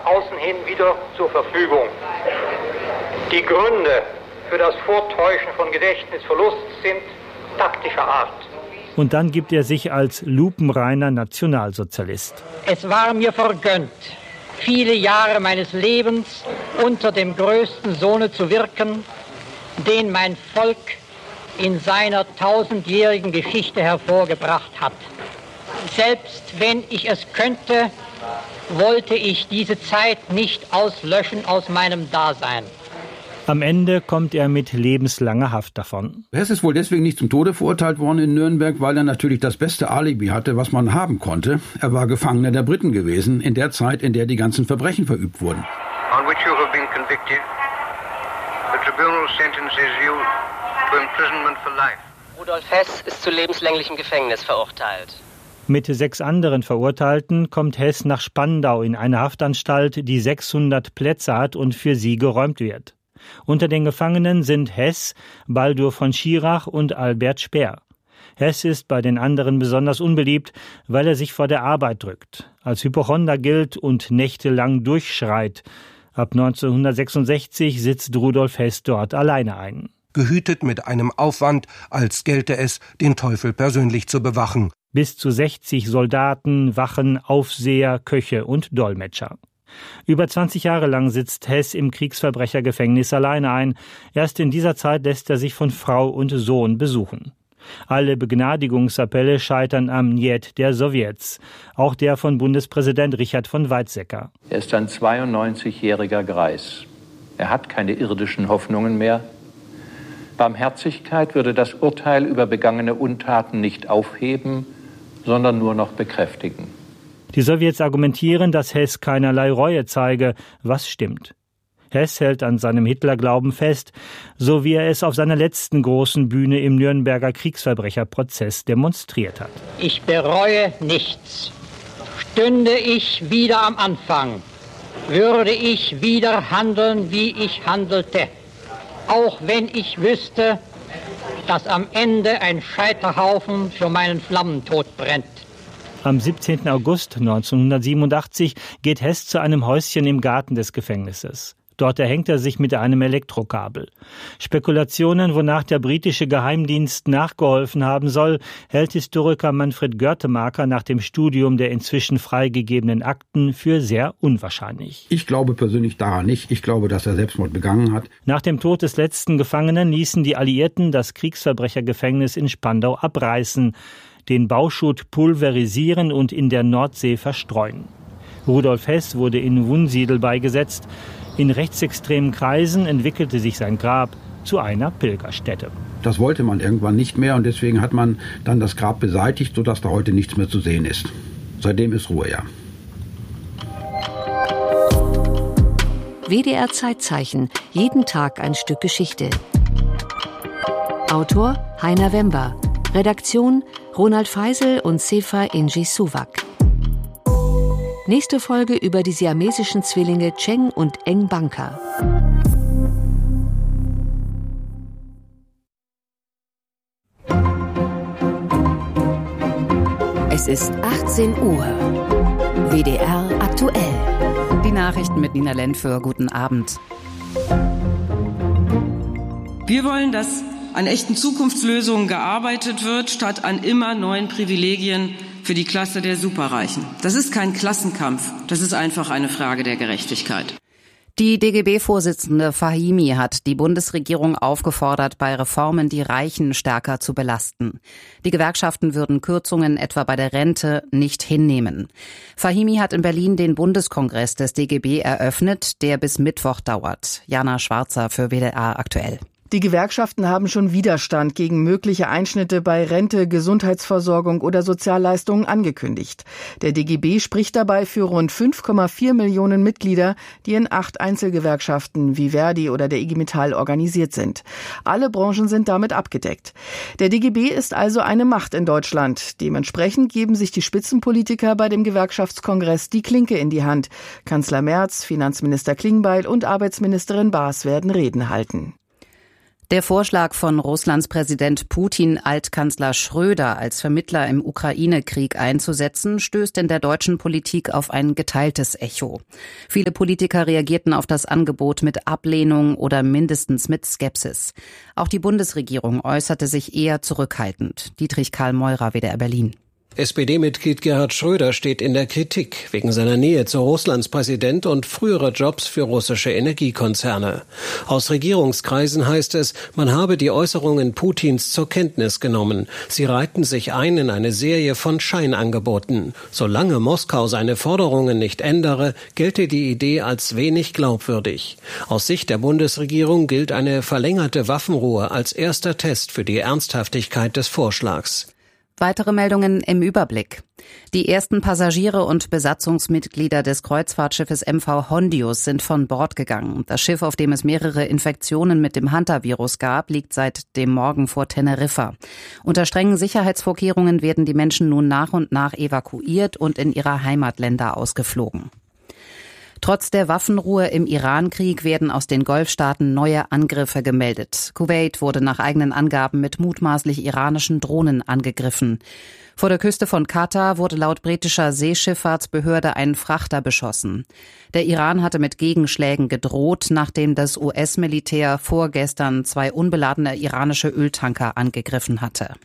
außen hin wieder zur Verfügung. Die Gründe für das Vortäuschen von Gedächtnisverlust sind taktischer Art. Und dann gibt er sich als lupenreiner Nationalsozialist. Es war mir vergönnt, viele Jahre meines Lebens unter dem größten Sohne zu wirken, den mein Volk in seiner 1000-jährigen Geschichte hervorgebracht hat. Selbst wenn ich es könnte, wollte ich diese Zeit nicht auslöschen aus meinem Dasein. Am Ende kommt er mit lebenslanger Haft davon. Hess ist wohl deswegen nicht zum Tode verurteilt worden in Nürnberg, weil er natürlich das beste Alibi hatte, was man haben konnte. Er war Gefangener der Briten gewesen, in der Zeit, in der die ganzen Verbrechen verübt wurden. On which you have been convicted, the tribunal sentences you to imprisonment for life. Rudolf Hess ist zu lebenslänglichem Gefängnis verurteilt. Mit 6 anderen Verurteilten kommt Hess nach Spandau in eine Haftanstalt, die 600 Plätze hat und für sie geräumt wird. Unter den Gefangenen sind Hess, Baldur von Schirach und Albert Speer. Hess ist bei den anderen besonders unbeliebt, weil er sich vor der Arbeit drückt, als Hypochonder gilt und nächtelang durchschreit. Ab 1966 sitzt Rudolf Hess dort alleine ein. Gehütet mit einem Aufwand, als gelte es, den Teufel persönlich zu bewachen. Bis zu 60 Soldaten, Wachen, Aufseher, Köche und Dolmetscher. Über 20 Jahre lang sitzt Hess im Kriegsverbrechergefängnis alleine ein. Erst in dieser Zeit lässt er sich von Frau und Sohn besuchen. Alle Begnadigungsappelle scheitern am Niet der Sowjets, auch der von Bundespräsident Richard von Weizsäcker. Er ist ein 92-jähriger Greis. Er hat keine irdischen Hoffnungen mehr. Barmherzigkeit würde das Urteil über begangene Untaten nicht aufheben, sondern nur noch bekräftigen. Die Sowjets argumentieren, dass Hess keinerlei Reue zeige, was stimmt. Hess hält an seinem Hitlerglauben fest, so wie er es auf seiner letzten großen Bühne im Nürnberger Kriegsverbrecherprozess demonstriert hat. Ich bereue nichts. Stünde ich wieder am Anfang, würde ich wieder handeln, wie ich handelte. Auch wenn ich wüsste, dass am Ende ein Scheiterhaufen für meinen Flammentod brennt. Am 17. August 1987 geht Hess zu einem Häuschen im Garten des Gefängnisses. Dort erhängt er sich mit einem Elektrokabel. Spekulationen, wonach der britische Geheimdienst nachgeholfen haben soll, hält Historiker Manfred Görtemaker nach dem Studium der inzwischen freigegebenen Akten für sehr unwahrscheinlich. Ich glaube persönlich daran nicht. Ich glaube, dass er Selbstmord begangen hat. Nach dem Tod des letzten Gefangenen ließen die Alliierten das Kriegsverbrechergefängnis in Spandau abreißen, den Bauschutt pulverisieren und in der Nordsee verstreuen. Rudolf Hess wurde in Wunsiedel beigesetzt. In rechtsextremen Kreisen entwickelte sich sein Grab zu einer Pilgerstätte. Das wollte man irgendwann nicht mehr und deswegen hat man dann das Grab beseitigt, sodass da heute nichts mehr zu sehen ist. Seitdem ist Ruhe, ja. WDR Zeitzeichen, jeden Tag ein Stück Geschichte. Autor Heiner Wember, Redaktion Ronald Feisel und Sefa Inji Suwak. Nächste Folge über die siamesischen Zwillinge Cheng und Eng Banka. Es ist 18 Uhr. WDR aktuell. Die Nachrichten mit Nina Lentföhr. Guten Abend. Wir wollen, dass an echten Zukunftslösungen gearbeitet wird, statt an immer neuen Privilegien für die Klasse der Superreichen. Das ist kein Klassenkampf, das ist einfach eine Frage der Gerechtigkeit. Die DGB-Vorsitzende Fahimi hat die Bundesregierung aufgefordert, bei Reformen die Reichen stärker zu belasten. Die Gewerkschaften würden Kürzungen etwa bei der Rente nicht hinnehmen. Fahimi hat in Berlin den Bundeskongress des DGB eröffnet, der bis Mittwoch dauert. Jana Schwarzer für WDR aktuell. Die Gewerkschaften haben schon Widerstand gegen mögliche Einschnitte bei Rente, Gesundheitsversorgung oder Sozialleistungen angekündigt. Der DGB spricht dabei für rund 5,4 Millionen Mitglieder, die in 8 Einzelgewerkschaften wie Verdi oder der IG Metall organisiert sind. Alle Branchen sind damit abgedeckt. Der DGB ist also eine Macht in Deutschland. Dementsprechend geben sich die Spitzenpolitiker bei dem Gewerkschaftskongress die Klinke in die Hand. Kanzler Merz, Finanzminister Klingbeil und Arbeitsministerin Baas werden Reden halten. Der Vorschlag von Russlands Präsident Putin, Altkanzler Schröder als Vermittler im Ukraine-Krieg einzusetzen, stößt in der deutschen Politik auf ein geteiltes Echo. Viele Politiker reagierten auf das Angebot mit Ablehnung oder mindestens mit Skepsis. Auch die Bundesregierung äußerte sich eher zurückhaltend. Dietrich Karl Meurer, WDR Berlin. SPD-Mitglied Gerhard Schröder steht in der Kritik wegen seiner Nähe zu Russlands Präsident und früherer Jobs für russische Energiekonzerne. Aus Regierungskreisen heißt es, man habe die Äußerungen Putins zur Kenntnis genommen. Sie reihten sich ein in eine Serie von Scheinangeboten. Solange Moskau seine Forderungen nicht ändere, gelte die Idee als wenig glaubwürdig. Aus Sicht der Bundesregierung gilt eine verlängerte Waffenruhe als erster Test für die Ernsthaftigkeit des Vorschlags. Weitere Meldungen im Überblick. Die ersten Passagiere und Besatzungsmitglieder des Kreuzfahrtschiffes MV Hondius sind von Bord gegangen. Das Schiff, auf dem es mehrere Infektionen mit dem Hantavirus gab, liegt seit dem Morgen vor Teneriffa. Unter strengen Sicherheitsvorkehrungen werden die Menschen nun nach und nach evakuiert und in ihre Heimatländer ausgeflogen. Trotz der Waffenruhe im Iran-Krieg werden aus den Golfstaaten neue Angriffe gemeldet. Kuwait wurde nach eigenen Angaben mit mutmaßlich iranischen Drohnen angegriffen. Vor der Küste von Katar wurde laut britischer Seeschifffahrtsbehörde ein Frachter beschossen. Der Iran hatte mit Gegenschlägen gedroht, nachdem das US-Militär vorgestern 2 unbeladene iranische Öltanker angegriffen hatte.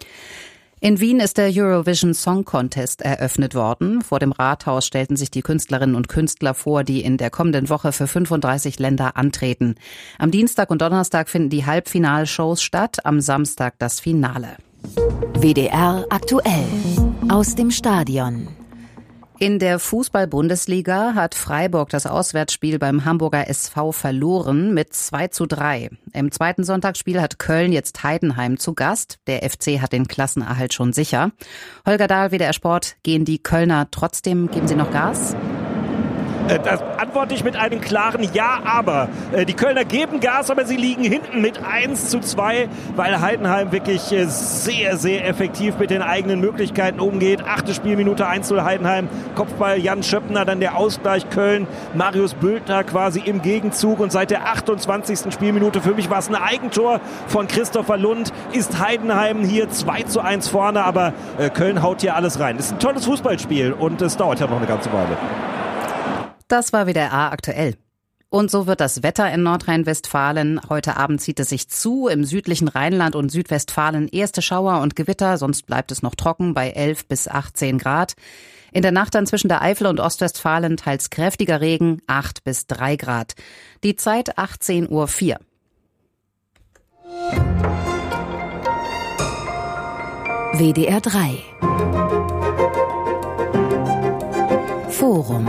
In Wien ist der Eurovision Song Contest eröffnet worden. Vor dem Rathaus stellten sich die Künstlerinnen und Künstler vor, die in der kommenden Woche für 35 Länder antreten. Am Dienstag und Donnerstag finden die Halbfinalshows statt, am Samstag das Finale. WDR aktuell aus dem Stadion. In der Fußball-Bundesliga hat Freiburg das Auswärtsspiel beim Hamburger SV verloren mit 2:3. Im zweiten Sonntagsspiel hat Köln jetzt Heidenheim zu Gast. Der FC hat den Klassenerhalt schon sicher. Holger Dahl, WDR Sport, gehen die Kölner trotzdem, geben sie noch Gas? Das antworte ich mit einem klaren Ja, aber. Die Kölner geben Gas, aber sie liegen hinten mit 1:2, weil Heidenheim wirklich sehr, sehr effektiv mit den eigenen Möglichkeiten umgeht. 8. Spielminute 1:0 Heidenheim, Kopfball Jan Schöppner, dann der Ausgleich Köln, Marius Bülter quasi im Gegenzug und seit der 28. Spielminute, für mich war es ein Eigentor von Christopher Lund, ist Heidenheim hier 2:1 vorne, aber Köln haut hier alles rein. Es ist ein tolles Fußballspiel und es dauert ja noch eine ganze Weile. Das war WDR aktuell. Und so wird das Wetter in Nordrhein-Westfalen. Heute Abend zieht es sich zu. Im südlichen Rheinland und Südwestfalen erste Schauer und Gewitter. Sonst bleibt es noch trocken bei 11 bis 18 Grad. In der Nacht dann zwischen der Eifel und Ostwestfalen teils kräftiger Regen, 8 bis 3 Grad. Die Zeit 18:04 Uhr. WDR 3 Forum.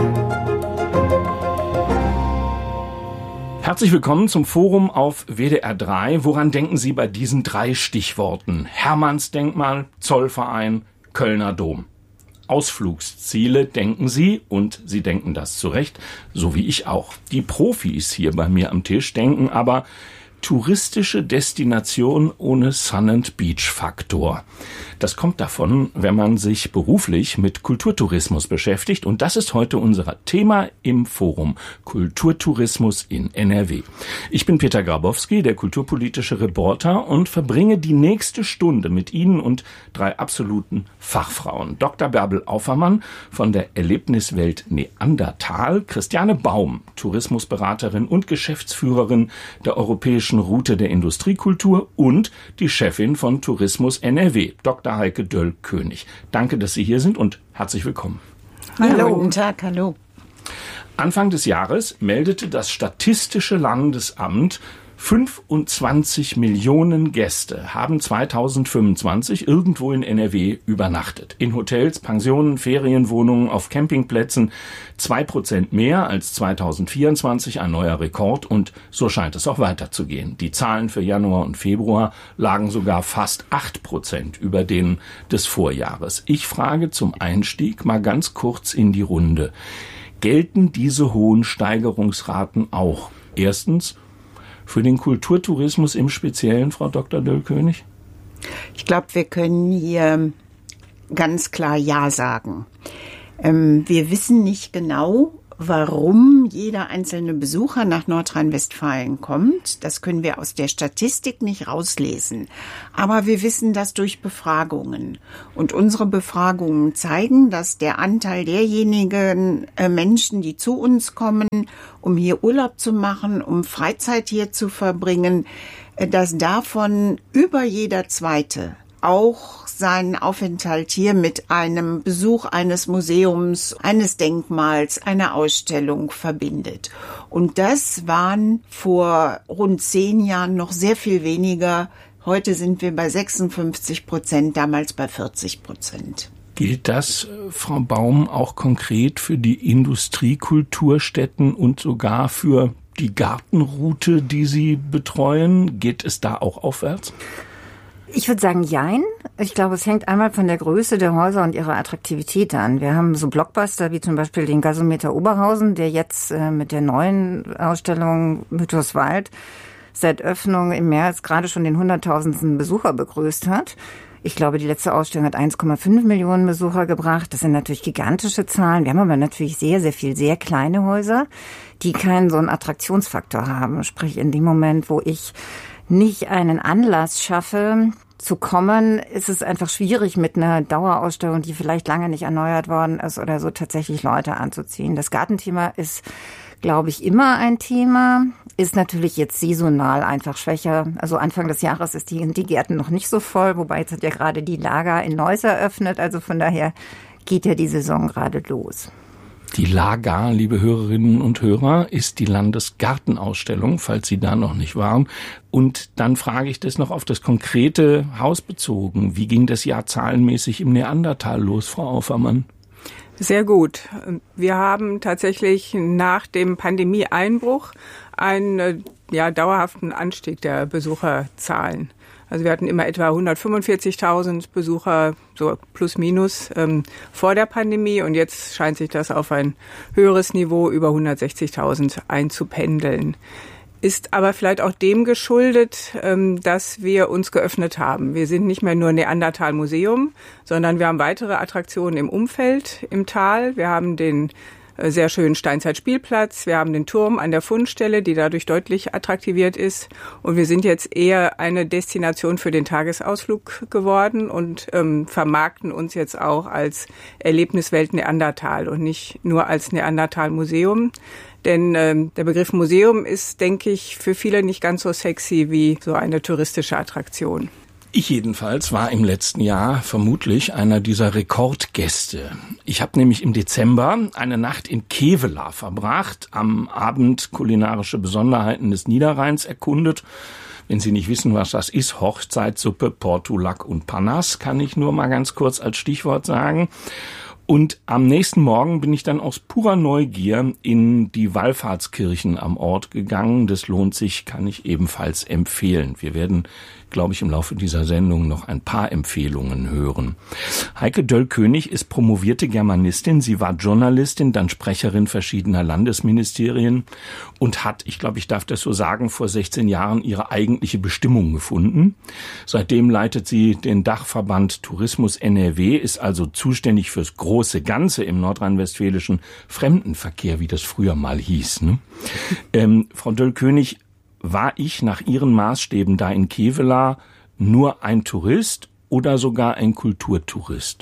Herzlich willkommen zum Forum auf WDR 3. Woran denken Sie bei diesen 3 Stichworten? Hermannsdenkmal, Zollverein, Kölner Dom. Ausflugsziele denken Sie, und Sie denken das zu Recht, so wie ich auch. Die Profis hier bei mir am Tisch denken aber touristische Destination ohne Sun-and-Beach-Faktor. Das kommt davon, wenn man sich beruflich mit Kulturtourismus beschäftigt. Und das ist heute unser Thema im Forum. Kulturtourismus in NRW. Ich bin Peter Grabowski, der kulturpolitische Reporter, und verbringe die nächste Stunde mit Ihnen und 3 absoluten Fachfrauen. Dr. Bärbel Aufermann von der Erlebniswelt Neandertal, Christiane Baum, Tourismusberaterin und Geschäftsführerin der Europäischen Route der Industriekultur, und die Chefin von Tourismus NRW, Dr. Heike Döll-König. Danke, dass Sie hier sind und herzlich willkommen. Hallo. Guten Tag, hallo. Anfang des Jahres meldete das Statistische Landesamt, 25 Millionen Gäste haben 2025 irgendwo in NRW übernachtet. In Hotels, Pensionen, Ferienwohnungen, auf Campingplätzen. 2% mehr als 2024, ein neuer Rekord, und so scheint es auch weiterzugehen. Die Zahlen für Januar und Februar lagen sogar fast 8% über denen des Vorjahres. Ich frage zum Einstieg mal ganz kurz in die Runde. Gelten diese hohen Steigerungsraten auch erstens für den Kulturtourismus im Speziellen, Frau Dr. Döll-König? Ich glaube, wir können hier ganz klar Ja sagen. Wir wissen nicht genau, warum jeder einzelne Besucher nach Nordrhein-Westfalen kommt, das können wir aus der Statistik nicht rauslesen. Aber wir wissen das durch Befragungen. Und unsere Befragungen zeigen, dass der Anteil derjenigen Menschen, die zu uns kommen, um hier Urlaub zu machen, um Freizeit hier zu verbringen, dass davon über jeder Zweite auch seinen Aufenthalt hier mit einem Besuch eines Museums, eines Denkmals, einer Ausstellung verbindet. Und das waren vor rund 10 Jahren noch sehr viel weniger. Heute sind wir bei 56%, damals bei 40%. Gilt das, Frau Baum, auch konkret für die Industriekulturstätten und sogar für die Gartenroute, die Sie betreuen? Geht es da auch aufwärts? Ich würde sagen, jein. Ich glaube, es hängt einmal von der Größe der Häuser und ihrer Attraktivität an. Wir haben so Blockbuster wie zum Beispiel den Gasometer Oberhausen, der jetzt mit der neuen Ausstellung Mythos Wald seit Öffnung im März gerade schon den 100.000. Besucher begrüßt hat. Ich glaube, die letzte Ausstellung hat 1,5 Millionen Besucher gebracht. Das sind natürlich gigantische Zahlen. Wir haben aber natürlich sehr, sehr viel sehr kleine Häuser, die keinen so einen Attraktionsfaktor haben. Sprich, in dem Moment, wo ich nicht einen Anlass schaffe, zu kommen, ist es einfach schwierig mit einer Dauerausstellung, die vielleicht lange nicht erneuert worden ist oder so, tatsächlich Leute anzuziehen. Das Gartenthema ist, glaube ich, immer ein Thema, ist natürlich jetzt saisonal einfach schwächer. Also Anfang des Jahres ist die Gärten noch nicht so voll, wobei jetzt hat ja gerade die Lager in Neuss eröffnet, also von daher geht ja die Saison gerade los. Die Laga, liebe Hörerinnen und Hörer, ist die Landesgartenausstellung, falls Sie da noch nicht waren. Und dann frage ich das noch auf das konkrete Haus bezogen. Wie ging das Jahr zahlenmäßig im Neandertal los, Frau Aufermann? Sehr gut. Wir haben tatsächlich nach dem Pandemieeinbruch einen dauerhaften Anstieg der Besucherzahlen. Also wir hatten immer etwa 145.000 Besucher, so plus minus, vor der Pandemie. Und jetzt scheint sich das auf ein höheres Niveau über 160.000 einzupendeln. Ist aber vielleicht auch dem geschuldet, dass wir uns geöffnet haben. Wir sind nicht mehr nur Neandertal-Museum, sondern wir haben weitere Attraktionen im Umfeld, im Tal. Wir haben den sehr schönen Steinzeitspielplatz. Wir haben den Turm an der Fundstelle, die dadurch deutlich attraktiviert ist. Und wir sind jetzt eher eine Destination für den Tagesausflug geworden und vermarkten uns jetzt auch als Erlebniswelt Neandertal und nicht nur als Neandertal-Museum. Denn der Begriff Museum ist, denke ich, für viele nicht ganz so sexy wie so eine touristische Attraktion. Ich jedenfalls war im letzten Jahr vermutlich einer dieser Rekordgäste. Ich habe nämlich im Dezember eine Nacht in Kevelaer verbracht, am Abend kulinarische Besonderheiten des Niederrheins erkundet. Wenn Sie nicht wissen, was das ist, Hochzeitssuppe, Portulak und Panas, kann ich nur mal ganz kurz als Stichwort sagen. Und am nächsten Morgen bin ich dann aus purer Neugier in die Wallfahrtskirchen am Ort gegangen. Das lohnt sich, kann ich ebenfalls empfehlen. Wir werden, glaube ich, im Laufe dieser Sendung noch ein paar Empfehlungen hören. Heike Döll-König ist promovierte Germanistin. Sie war Journalistin, dann Sprecherin verschiedener Landesministerien und hat, ich glaube, ich darf das so sagen, vor 16 Jahren ihre eigentliche Bestimmung gefunden. Seitdem leitet sie den Dachverband Tourismus NRW, ist also zuständig fürs große Ganze im nordrhein-westfälischen Fremdenverkehr, wie das früher mal hieß. Ne? Frau Döll-König, war ich nach Ihren Maßstäben da in Kevelaer nur ein Tourist oder sogar ein Kulturtourist?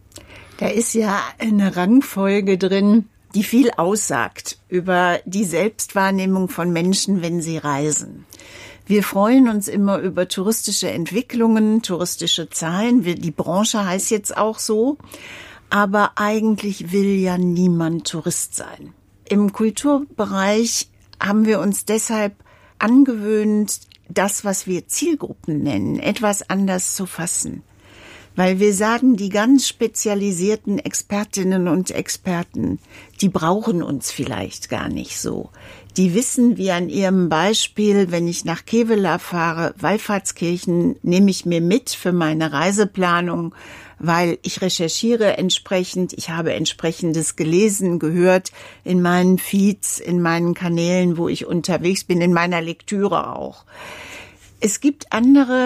Da ist ja eine Rangfolge drin, die viel aussagt über die Selbstwahrnehmung von Menschen, wenn sie reisen. Wir freuen uns immer über touristische Entwicklungen, touristische Zahlen. Die Branche heißt jetzt auch so. Aber eigentlich will ja niemand Tourist sein. Im Kulturbereich haben wir uns deshalb angewöhnt, das, was wir Zielgruppen nennen, etwas anders zu fassen. Weil wir sagen, die ganz spezialisierten Expertinnen und Experten, die brauchen uns vielleicht gar nicht so. Die wissen, wie an ihrem Beispiel, wenn ich nach Kevelaer fahre, Wallfahrtskirchen nehme ich mir mit für meine Reiseplanung, weil ich recherchiere entsprechend, ich habe entsprechendes gelesen, gehört in meinen Feeds, in meinen Kanälen, wo ich unterwegs bin, in meiner Lektüre auch. Es gibt andere,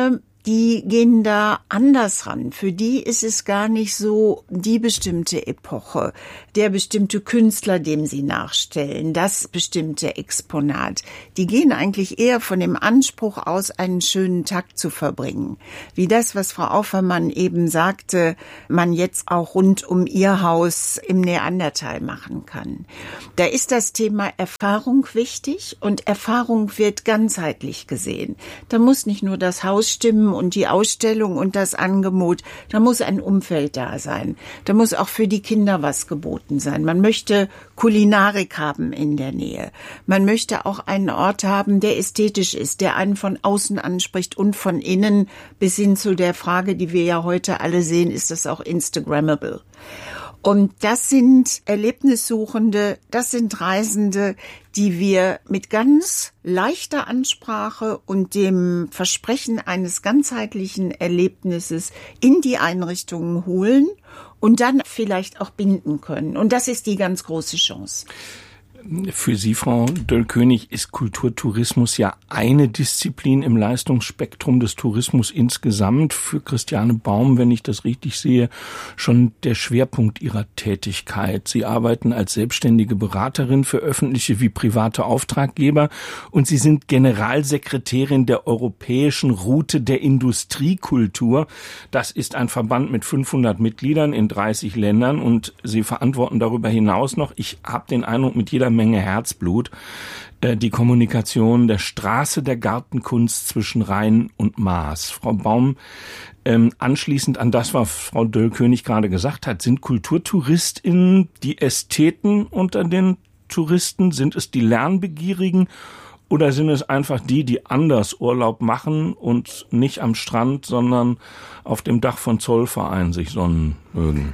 die gehen da anders ran. Für die ist es gar nicht so die bestimmte Epoche, der bestimmte Künstler, dem sie nachstellen, das bestimmte Exponat. Die gehen eigentlich eher von dem Anspruch aus, einen schönen Tag zu verbringen. Wie das, was Frau Aufermann eben sagte, man jetzt auch rund um ihr Haus im Neandertal machen kann. Da ist das Thema Erfahrung wichtig und Erfahrung wird ganzheitlich gesehen. Da muss nicht nur das Haus stimmen und die Ausstellung und das Angebot, da muss ein Umfeld da sein. Da muss auch für die Kinder was geboten sein. Man möchte Kulinarik haben in der Nähe. Man möchte auch einen Ort haben, der ästhetisch ist, der einen von außen anspricht und von innen, bis hin zu der Frage, die wir ja heute alle sehen, ist das auch Instagrammable. Und das sind Erlebnissuchende, das sind Reisende, die wir mit ganz leichter Ansprache und dem Versprechen eines ganzheitlichen Erlebnisses in die Einrichtungen holen und dann vielleicht auch binden können. Und das ist die ganz große Chance. Für Sie, Frau Döll-König, ist Kulturtourismus ja eine Disziplin im Leistungsspektrum des Tourismus insgesamt. Für Christiane Baum, wenn ich das richtig sehe, schon der Schwerpunkt Ihrer Tätigkeit. Sie arbeiten als selbstständige Beraterin für öffentliche wie private Auftraggeber und Sie sind Generalsekretärin der Europäischen Route der Industriekultur. Das ist ein Verband mit 500 Mitgliedern in 30 Ländern und Sie verantworten darüber hinaus noch, ich habe den Eindruck, mit jeder Menge Herzblut, die Kommunikation der Straße der Gartenkunst zwischen Rhein und Maas. Frau Baum, anschließend an das, was Frau Döll-König gerade gesagt hat, sind KulturtouristInnen die Ästheten unter den Touristen? Sind es die Lernbegierigen? Oder sind es einfach die anders Urlaub machen und nicht am Strand, sondern auf dem Dach von Zollverein sich sonnen mögen?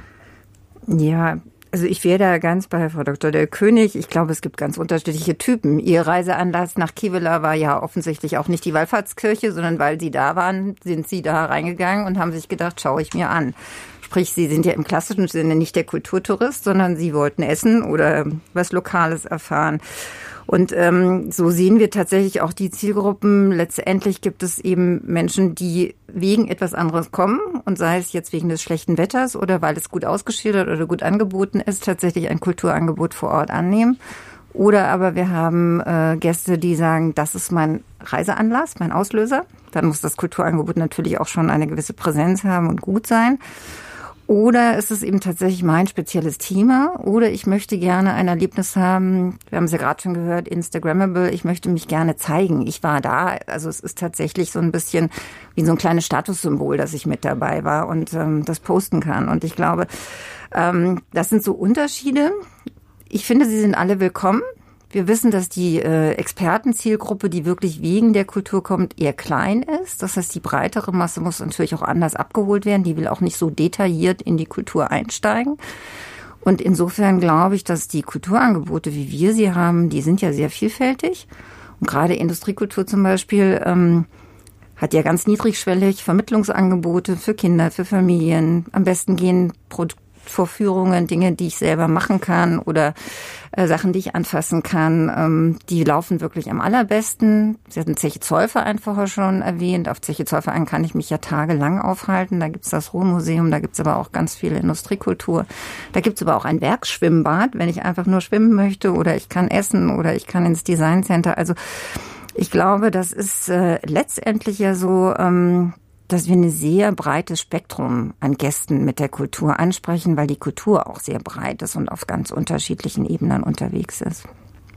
Ja, also ich wäre da ganz bei Frau Dr. Döll-König. Ich glaube, es gibt ganz unterschiedliche Typen. Ihr Reiseanlass nach Kevela war ja offensichtlich auch nicht die Wallfahrtskirche, sondern weil Sie da waren, sind Sie da reingegangen und haben sich gedacht, schaue ich mir an. Sprich, Sie sind ja im klassischen Sinne nicht der Kulturtourist, sondern Sie wollten essen oder was Lokales erfahren. Und so sehen wir tatsächlich auch die Zielgruppen. Letztendlich gibt es eben Menschen, die wegen etwas anderes kommen und sei es jetzt wegen des schlechten Wetters oder weil es gut ausgeschildert oder gut angeboten ist, tatsächlich ein Kulturangebot vor Ort annehmen. Oder aber wir haben Gäste, die sagen, das ist mein Reiseanlass, mein Auslöser. Dann muss das Kulturangebot natürlich auch schon eine gewisse Präsenz haben und gut sein. Oder ist es eben tatsächlich mein spezielles Thema? Oder ich möchte gerne ein Erlebnis haben, wir haben es ja gerade schon gehört, Instagrammable, ich möchte mich gerne zeigen. Ich war da, also es ist tatsächlich so ein bisschen wie so ein kleines Statussymbol, dass ich mit dabei war und das posten kann. Und ich glaube, das sind so Unterschiede. Ich finde, sie sind alle willkommen. Wir wissen, dass die Expertenzielgruppe, die wirklich wegen der Kultur kommt, eher klein ist. Das heißt, die breitere Masse muss natürlich auch anders abgeholt werden. Die will auch nicht so detailliert in die Kultur einsteigen. Und insofern glaube ich, dass die Kulturangebote, wie wir sie haben, die sind ja sehr vielfältig. Und gerade Industriekultur zum Beispiel hat ja ganz niedrigschwellig Vermittlungsangebote für Kinder, für Familien. Am besten gehen Vorführungen, Dinge, die ich selber machen kann oder Sachen, die ich anfassen kann, die laufen wirklich am allerbesten. Sie hatten Zeche Zollverein vorher schon erwähnt. Auf Zeche Zollverein kann ich mich ja tagelang aufhalten. Da gibt's das Ruhrmuseum, da gibt's aber auch ganz viel Industriekultur. Da gibt's aber auch ein Werksschwimmbad, wenn ich einfach nur schwimmen möchte oder ich kann essen oder ich kann ins Designcenter. Also ich glaube, das ist letztendlich ja so, dass wir ein sehr breites Spektrum an Gästen mit der Kultur ansprechen, weil die Kultur auch sehr breit ist und auf ganz unterschiedlichen Ebenen unterwegs ist.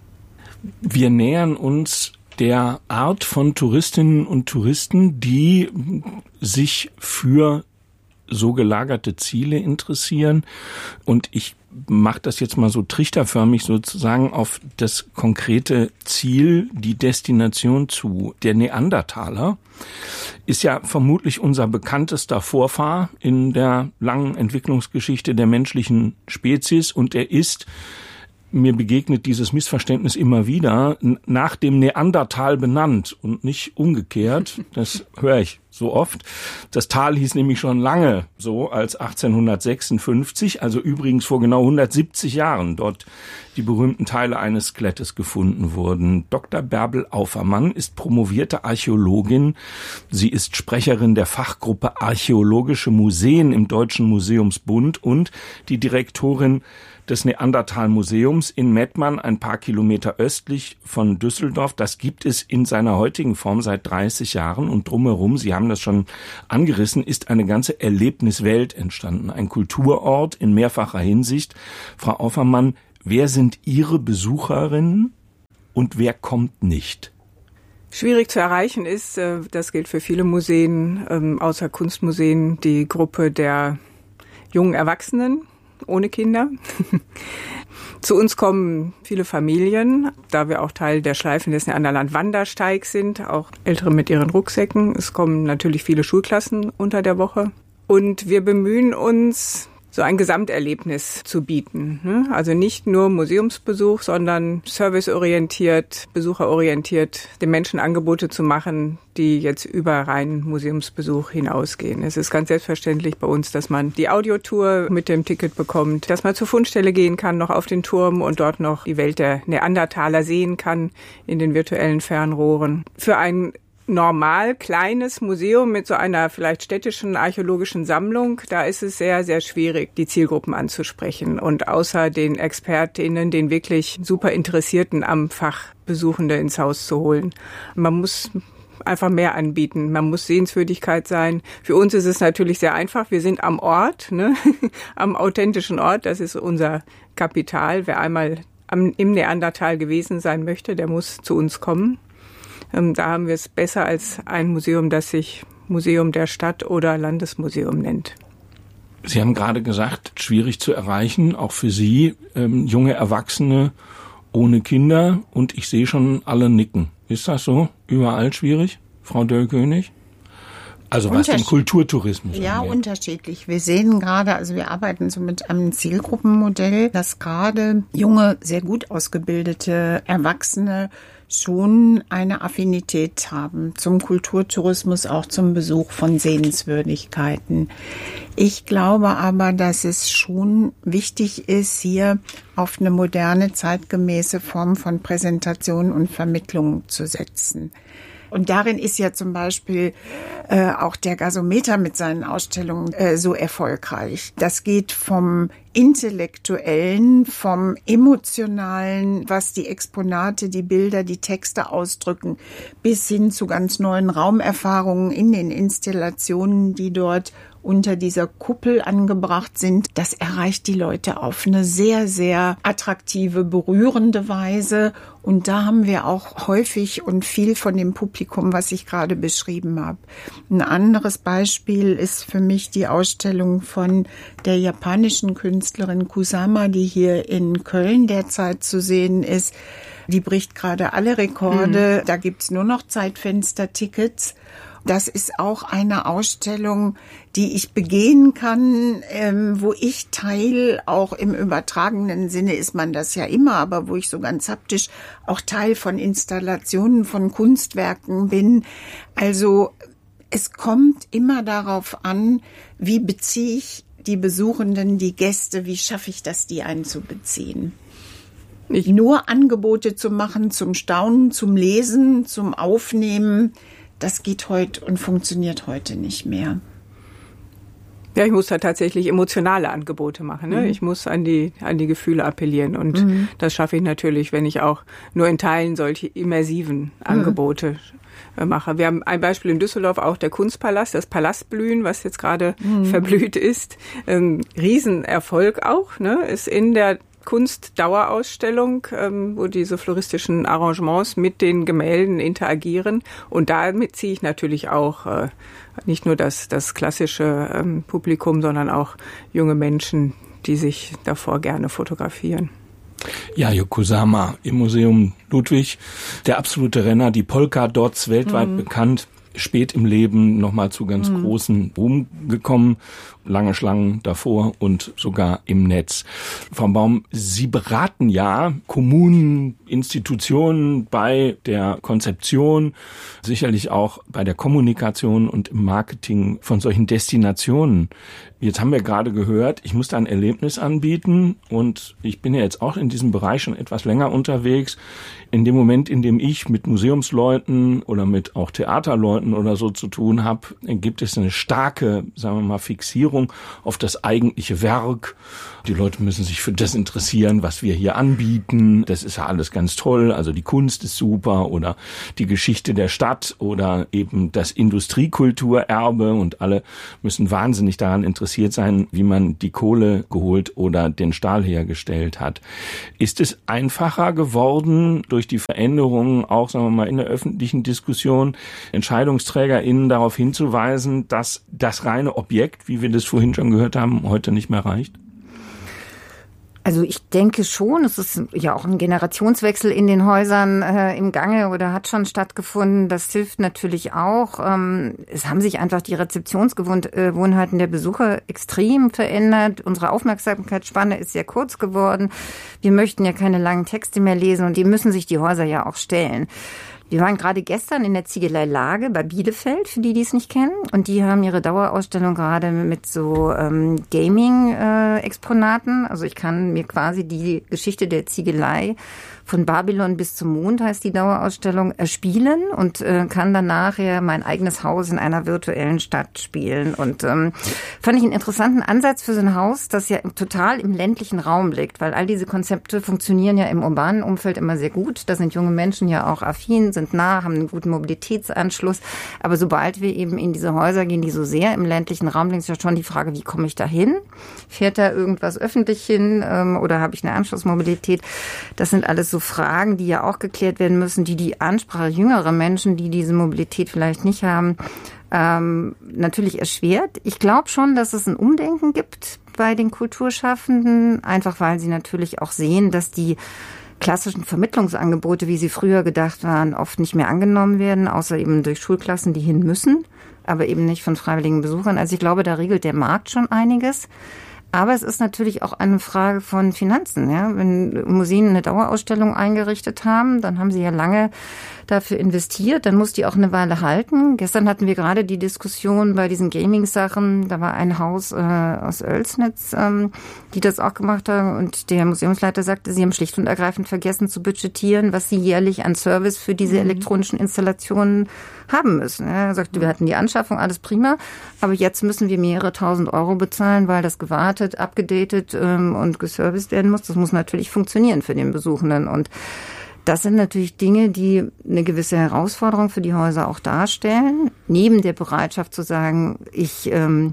Wir nähern uns der Art von Touristinnen und Touristen, die sich für so gelagerte Ziele interessieren. Und ich mache das jetzt mal so trichterförmig sozusagen auf das konkrete Ziel, die Destination zu. Der Neandertaler ist ja vermutlich unser bekanntester Vorfahr in der langen Entwicklungsgeschichte der menschlichen Spezies und er ist mir begegnet dieses Missverständnis immer wieder, nach dem Neandertal benannt und nicht umgekehrt. Das höre ich so oft. Das Tal hieß nämlich schon lange so als 1856, also übrigens vor genau 170 Jahren dort die berühmten Teile eines Skelettes gefunden wurden. Dr. Bärbel Aufermann ist promovierte Archäologin. Sie ist Sprecherin der Fachgruppe Archäologische Museen im Deutschen Museumsbund und die Direktorin des Neandertal-Museums in Mettmann, ein paar Kilometer östlich von Düsseldorf. Das gibt es in seiner heutigen Form seit 30 Jahren und drumherum, Sie haben das schon angerissen, ist eine ganze Erlebniswelt entstanden. Ein Kulturort in mehrfacher Hinsicht. Frau Aufermann, wer sind Ihre Besucherinnen und wer kommt nicht? Schwierig zu erreichen ist, das gilt für viele Museen, außer Kunstmuseen, die Gruppe der jungen Erwachsenen ohne Kinder. Zu uns kommen viele Familien, da wir auch Teil der Schleifen des Neanderland-Wandersteigs sind, auch Ältere mit ihren Rucksäcken. Es kommen natürlich viele Schulklassen unter der Woche. Und wir bemühen uns, so ein Gesamterlebnis zu bieten. Also nicht nur Museumsbesuch, sondern serviceorientiert, besucherorientiert, den Menschen Angebote zu machen, die jetzt über reinen Museumsbesuch hinausgehen. Es ist ganz selbstverständlich bei uns, dass man die Audiotour mit dem Ticket bekommt, dass man zur Fundstelle gehen kann, noch auf den Turm und dort noch die Welt der Neandertaler sehen kann in den virtuellen Fernrohren. Für ein normal kleines Museum mit so einer vielleicht städtischen archäologischen Sammlung, da ist es sehr, sehr schwierig, die Zielgruppen anzusprechen und außer den ExpertInnen, den wirklich super Interessierten am Fach Besuchende ins Haus zu holen. Man muss einfach mehr anbieten. Man muss Sehenswürdigkeit sein. Für uns ist es natürlich sehr einfach. Wir sind am Ort, am authentischen Ort. Das ist unser Kapital. Wer einmal im Neandertal gewesen sein möchte, der muss zu uns kommen. Da haben wir es besser als ein Museum, das sich Museum der Stadt oder Landesmuseum nennt. Sie haben gerade gesagt, schwierig zu erreichen, auch für Sie, junge Erwachsene ohne Kinder. Und ich sehe schon alle nicken. Ist das so? Überall schwierig, Frau Döll-König? Also was den Kulturtourismus angeht. Ja, unterschiedlich. Wir sehen gerade, also wir arbeiten so mit einem Zielgruppenmodell, dass gerade junge, sehr gut ausgebildete Erwachsene schon eine Affinität haben zum Kulturtourismus, auch zum Besuch von Sehenswürdigkeiten. Ich glaube aber, dass es schon wichtig ist, hier auf eine moderne, zeitgemäße Form von Präsentation und Vermittlung zu setzen. Und darin ist ja zum Beispiel auch der Gasometer mit seinen Ausstellungen so erfolgreich. Das geht vom Intellektuellen, vom Emotionalen, was die Exponate, die Bilder, die Texte ausdrücken, bis hin zu ganz neuen Raumerfahrungen in den Installationen, die dort unter dieser Kuppel angebracht sind. Das erreicht die Leute auf eine sehr, sehr attraktive, berührende Weise. Und da haben wir auch häufig und viel von dem Publikum, was ich gerade beschrieben habe. Ein anderes Beispiel ist für mich die Ausstellung von der japanischen Künstlerin Kusama, die hier in Köln derzeit zu sehen ist. Die bricht gerade alle Rekorde. Da gibt's nur noch Zeitfenster-Tickets. Das ist auch eine Ausstellung, die ich begehen kann, wo ich Teil, auch im übertragenen Sinne ist man das ja immer, aber wo ich so ganz haptisch auch Teil von Installationen, von Kunstwerken bin. Also es kommt immer darauf an, wie beziehe ich die Besuchenden, die Gäste, wie schaffe ich das, die einzubeziehen. Nur Angebote zu machen zum Staunen, zum Lesen, zum Aufnehmen, das geht heute und funktioniert heute nicht mehr. Ja, ich muss da tatsächlich emotionale Angebote machen. Ne? Ich muss an die Gefühle appellieren. Und das schaffe ich natürlich, wenn ich auch nur in Teilen solche immersiven Angebote mache. Wir haben ein Beispiel in Düsseldorf, auch der Kunstpalast, das Palastblühen, was jetzt gerade verblüht ist. Riesenerfolg auch, ne? Ist in der Kunstdauerausstellung, wo diese floristischen Arrangements mit den Gemälden interagieren. Und damit ziehe ich natürlich auch nicht nur das klassische Publikum, sondern auch junge Menschen, die sich davor gerne fotografieren. Ja, Kusama im Museum Ludwig, der absolute Renner, die Polka-Dots, weltweit bekannt, spät im Leben nochmal zu ganz großen Ruhm gekommen. lange Schlangen davor und sogar im Netz. Frau Baum, Sie beraten ja Kommunen, Institutionen bei der Konzeption, sicherlich auch bei der Kommunikation und im Marketing von solchen Destinationen. Jetzt haben wir gerade gehört, ich muss da ein Erlebnis anbieten und ich bin ja jetzt auch in diesem Bereich schon etwas länger unterwegs. In dem Moment, in dem ich mit Museumsleuten oder mit auch Theaterleuten oder so zu tun habe, gibt es eine starke, sagen wir mal, Fixierung auf das eigentliche Werk. Die Leute müssen sich für das interessieren, was wir hier anbieten. Das ist ja alles ganz toll. Also die Kunst ist super oder die Geschichte der Stadt oder eben das Industriekulturerbe und alle müssen wahnsinnig daran interessiert sein, wie man die Kohle geholt oder den Stahl hergestellt hat. Ist es einfacher geworden, durch die Veränderungen auch, sagen wir mal, in der öffentlichen Diskussion EntscheidungsträgerInnen darauf hinzuweisen, dass das reine Objekt, wie wir das vorhin schon gehört haben, heute nicht mehr reicht? Also ich denke schon, es ist ja auch ein Generationswechsel in den Häusern im Gange oder hat schon stattgefunden. Das hilft natürlich auch. Es haben sich einfach die Rezeptionsgewohnheiten der Besucher extrem verändert. Unsere Aufmerksamkeitsspanne ist sehr kurz geworden. Wir möchten ja keine langen Texte mehr lesen und dem müssen sich die Häuser ja auch stellen. Wir waren gerade gestern in der Ziegelei Lage bei Bielefeld, für die es nicht kennen. Und die haben ihre Dauerausstellung gerade mit so Gaming-Exponaten. Also ich kann mir quasi die Geschichte der Ziegelei von Babylon bis zum Mond, heißt die Dauerausstellung, erspielen und kann dann nachher mein eigenes Haus in einer virtuellen Stadt spielen. Und fand ich einen interessanten Ansatz für so ein Haus, das ja total im ländlichen Raum liegt, weil all diese Konzepte funktionieren ja im urbanen Umfeld immer sehr gut. Da sind junge Menschen ja auch affin, sind nah, haben einen guten Mobilitätsanschluss. Aber sobald wir eben in diese Häuser gehen, die so sehr im ländlichen Raum liegen, ist ja schon die Frage, wie komme ich da hin? Fährt da irgendwas öffentlich hin oder habe ich eine Anschlussmobilität? Das sind alles so Fragen, die ja auch geklärt werden müssen, die Ansprache jüngerer Menschen, die diese Mobilität vielleicht nicht haben, natürlich erschwert. Ich glaube schon, dass es ein Umdenken gibt bei den Kulturschaffenden, einfach weil sie natürlich auch sehen, dass die klassischen Vermittlungsangebote, wie sie früher gedacht waren, oft nicht mehr angenommen werden, außer eben durch Schulklassen, die hin müssen, aber eben nicht von freiwilligen Besuchern. Also ich glaube, da regelt der Markt schon einiges. Aber es ist natürlich auch eine Frage von Finanzen. Ja? Wenn Museen eine Dauerausstellung eingerichtet haben, dann haben sie ja lange dafür investiert, dann muss die auch eine Weile halten. Gestern hatten wir gerade die Diskussion bei diesen Gaming-Sachen, da war ein Haus aus Oelsnitz, die das auch gemacht haben und der Museumsleiter sagte, sie haben schlicht und ergreifend vergessen zu budgetieren, was sie jährlich an Service für diese elektronischen Installationen haben müssen. Er sagte, wir hatten die Anschaffung, alles prima, aber jetzt müssen wir mehrere tausend Euro bezahlen, weil das gewartet, abgedatet und geserviced werden muss. Das muss natürlich funktionieren für den Besuchenden und das sind natürlich Dinge, die eine gewisse Herausforderung für die Häuser auch darstellen. Neben der Bereitschaft zu sagen, ich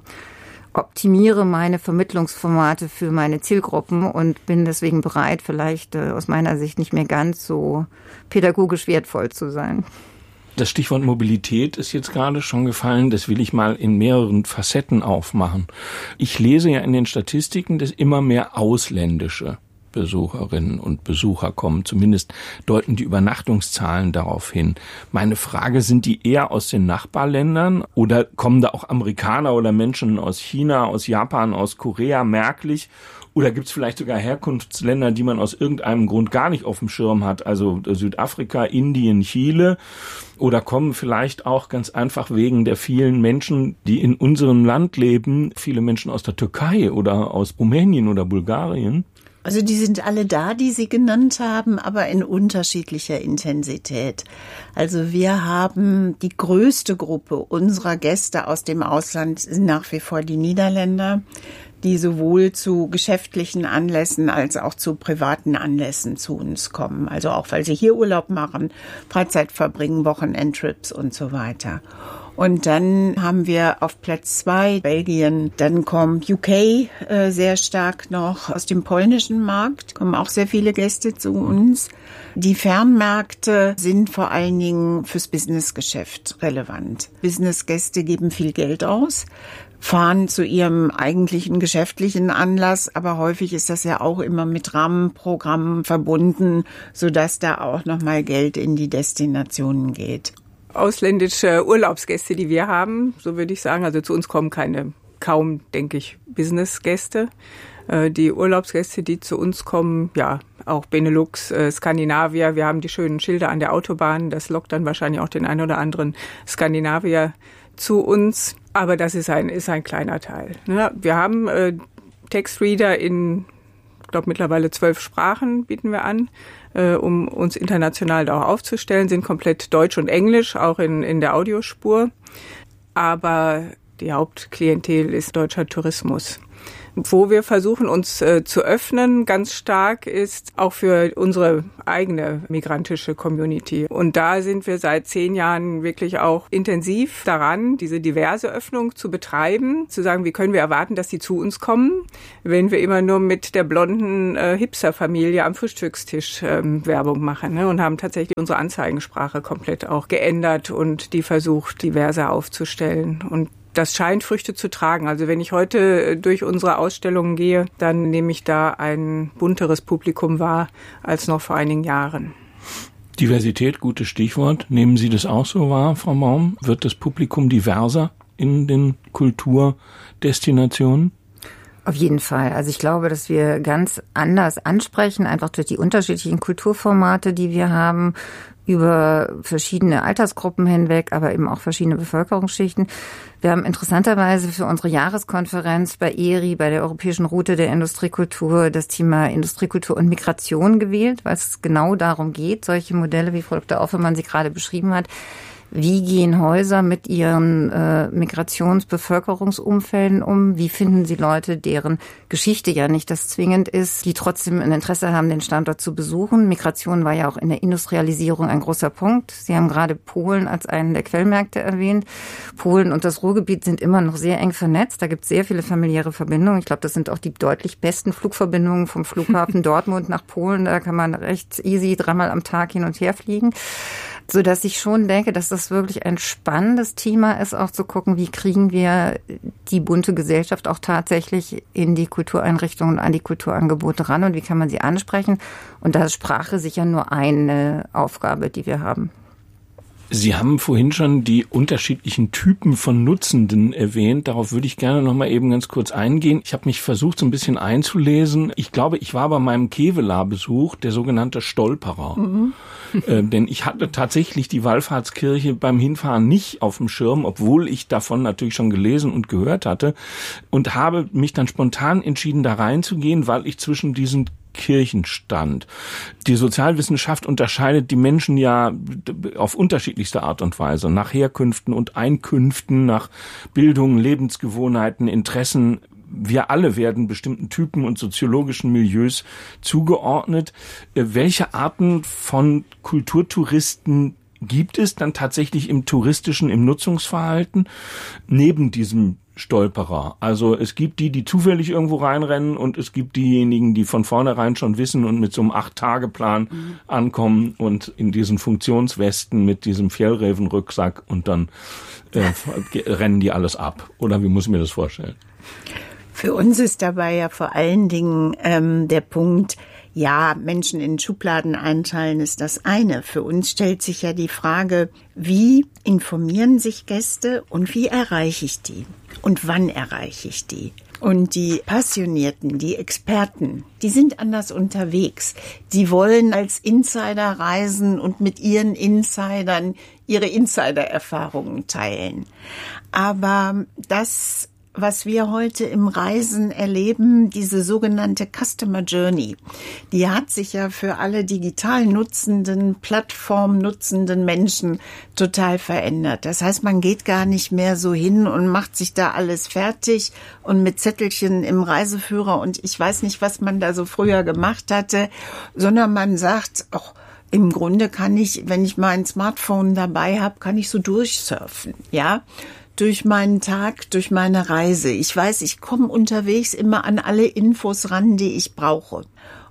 optimiere meine Vermittlungsformate für meine Zielgruppen und bin deswegen bereit, vielleicht aus meiner Sicht nicht mehr ganz so pädagogisch wertvoll zu sein. Das Stichwort Mobilität ist jetzt gerade schon gefallen. Das will ich mal in mehreren Facetten aufmachen. Ich lese ja in den Statistiken, dass immer mehr ausländische Besucherinnen und Besucher kommen. Zumindest deuten die Übernachtungszahlen darauf hin. Meine Frage, sind die eher aus den Nachbarländern oder kommen da auch Amerikaner oder Menschen aus China, aus Japan, aus Korea merklich? Oder gibt es vielleicht sogar Herkunftsländer, die man aus irgendeinem Grund gar nicht auf dem Schirm hat, also Südafrika, Indien, Chile? Oder kommen vielleicht auch ganz einfach wegen der vielen Menschen, die in unserem Land leben, viele Menschen aus der Türkei oder aus Rumänien oder Bulgarien? Also die sind alle da, die Sie genannt haben, aber in unterschiedlicher Intensität. Also wir haben die größte Gruppe unserer Gäste aus dem Ausland sind nach wie vor die Niederländer, die sowohl zu geschäftlichen Anlässen als auch zu privaten Anlässen zu uns kommen. Also auch, weil sie hier Urlaub machen, Freizeit verbringen, Wochenendtrips und so weiter. Und dann haben wir auf Platz 2 Belgien, dann kommt UK sehr stark noch aus dem polnischen Markt, kommen auch sehr viele Gäste zu uns. Die Fernmärkte sind vor allen Dingen fürs Businessgeschäft relevant. Businessgäste geben viel Geld aus, fahren zu ihrem eigentlichen geschäftlichen Anlass, aber häufig ist das ja auch immer mit Rahmenprogrammen verbunden, sodass da auch nochmal Geld in die Destinationen geht. Ausländische Urlaubsgäste, die wir haben, so würde ich sagen, also zu uns kommen keine kaum, denke ich, Businessgäste. Die Urlaubsgäste, die zu uns kommen, ja, auch Benelux, Skandinavier, wir haben die schönen Schilder an der Autobahn, das lockt dann wahrscheinlich auch den einen oder anderen Skandinavier zu uns, aber das ist ein kleiner Teil. Wir haben Textreader in, ich glaube, mittlerweile 12 Sprachen bieten wir an, um uns international da auch aufzustellen, sind komplett Deutsch und Englisch, auch in der Audiospur, aber die Hauptklientel ist deutscher Tourismus. Wo wir versuchen, uns zu öffnen, ganz stark, ist auch für unsere eigene migrantische Community. Und da sind wir seit 10 Jahren wirklich auch intensiv daran, diese diverse Öffnung zu betreiben, zu sagen, wie können wir erwarten, dass sie zu uns kommen, wenn wir immer nur mit der blonden Hipster-Familie am Frühstückstisch Werbung machen, ne? Und haben tatsächlich unsere Anzeigensprache komplett auch geändert und die versucht, diverser aufzustellen. Und das scheint Früchte zu tragen. Also wenn ich heute durch unsere Ausstellungen gehe, dann nehme ich da ein bunteres Publikum wahr als noch vor einigen Jahren. Diversität, gutes Stichwort. Nehmen Sie das auch so wahr, Frau Baum? Wird das Publikum diverser in den Kulturdestinationen? Auf jeden Fall. Also ich glaube, dass wir ganz anders ansprechen, einfach durch die unterschiedlichen Kulturformate, die wir haben, über verschiedene Altersgruppen hinweg, aber eben auch verschiedene Bevölkerungsschichten. Wir haben interessanterweise für unsere Jahreskonferenz bei ERI, bei der Europäischen Route der Industriekultur, das Thema Industriekultur und Migration gewählt, weil es genau darum geht, solche Modelle, wie Frau Dr. Offermann sie gerade beschrieben hat, wie gehen Häuser mit ihren Migrationsbevölkerungsumfelden um? Wie finden sie Leute, deren Geschichte ja nicht das zwingend ist, die trotzdem ein Interesse haben, den Standort zu besuchen? Migration war ja auch in der Industrialisierung ein großer Punkt. Sie haben gerade Polen als einen der Quellmärkte erwähnt. Polen und das Ruhrgebiet sind immer noch sehr eng vernetzt. Da gibt es sehr viele familiäre Verbindungen. Ich glaube, das sind auch die deutlich besten Flugverbindungen vom Flughafen Dortmund nach Polen. Da kann man recht easy 3-mal am Tag hin und her fliegen. So dass ich schon denke, dass das wirklich ein spannendes Thema ist, auch zu gucken, wie kriegen wir die bunte Gesellschaft auch tatsächlich in die Kultureinrichtungen, an die Kulturangebote ran und wie kann man sie ansprechen. Und da ist Sprache sicher nur eine Aufgabe, die wir haben. Sie haben vorhin schon die unterschiedlichen Typen von Nutzenden erwähnt. Darauf würde ich gerne noch mal eben ganz kurz eingehen. Ich habe mich versucht, so ein bisschen einzulesen. Ich glaube, ich war bei meinem Kevelaar-Besuch der sogenannte Stolperer. Denn ich hatte tatsächlich die Wallfahrtskirche beim Hinfahren nicht auf dem Schirm, obwohl ich davon natürlich schon gelesen und gehört hatte. Und habe mich dann spontan entschieden, da reinzugehen, weil ich zwischen diesen Kirchen stand. Die Sozialwissenschaft unterscheidet die Menschen ja auf unterschiedlichste Art und Weise, nach Herkünften und Einkünften, nach Bildung, Lebensgewohnheiten, Interessen. Wir alle werden bestimmten Typen und soziologischen Milieus zugeordnet. Welche Arten von Kulturtouristen gibt es dann tatsächlich im touristischen, im Nutzungsverhalten neben diesem Stolperer? Also es gibt die zufällig irgendwo reinrennen und es gibt diejenigen, die von vornherein schon wissen und mit so einem 8-Tage-Plan ankommen und in diesen Funktionswesten mit diesem Fjellrävenrucksack und dann rennen die alles ab. Oder wie muss ich mir das vorstellen? Für uns ist dabei ja vor allen Dingen der Punkt, ja, Menschen in Schubladen einteilen ist das eine. Für uns stellt sich ja die Frage, wie informieren sich Gäste und wie erreiche ich die? Und wann erreiche ich die? Und die Passionierten, die Experten, die sind anders unterwegs. Die wollen als Insider reisen und mit ihren Insidern ihre Insider-Erfahrungen teilen. Aber das, was wir heute im Reisen erleben, diese sogenannte Customer Journey, die hat sich ja für alle digital nutzenden, Plattform nutzenden Menschen total verändert. Das heißt, man geht gar nicht mehr so hin und macht sich da alles fertig und mit Zettelchen im Reiseführer und ich weiß nicht, was man da so früher gemacht hatte, sondern man sagt, ach, im Grunde kann ich, wenn ich mein Smartphone dabei habe, kann ich so durchsurfen, ja, durch meinen Tag, durch meine Reise. Ich weiß, ich komme unterwegs immer an alle Infos ran, die ich brauche.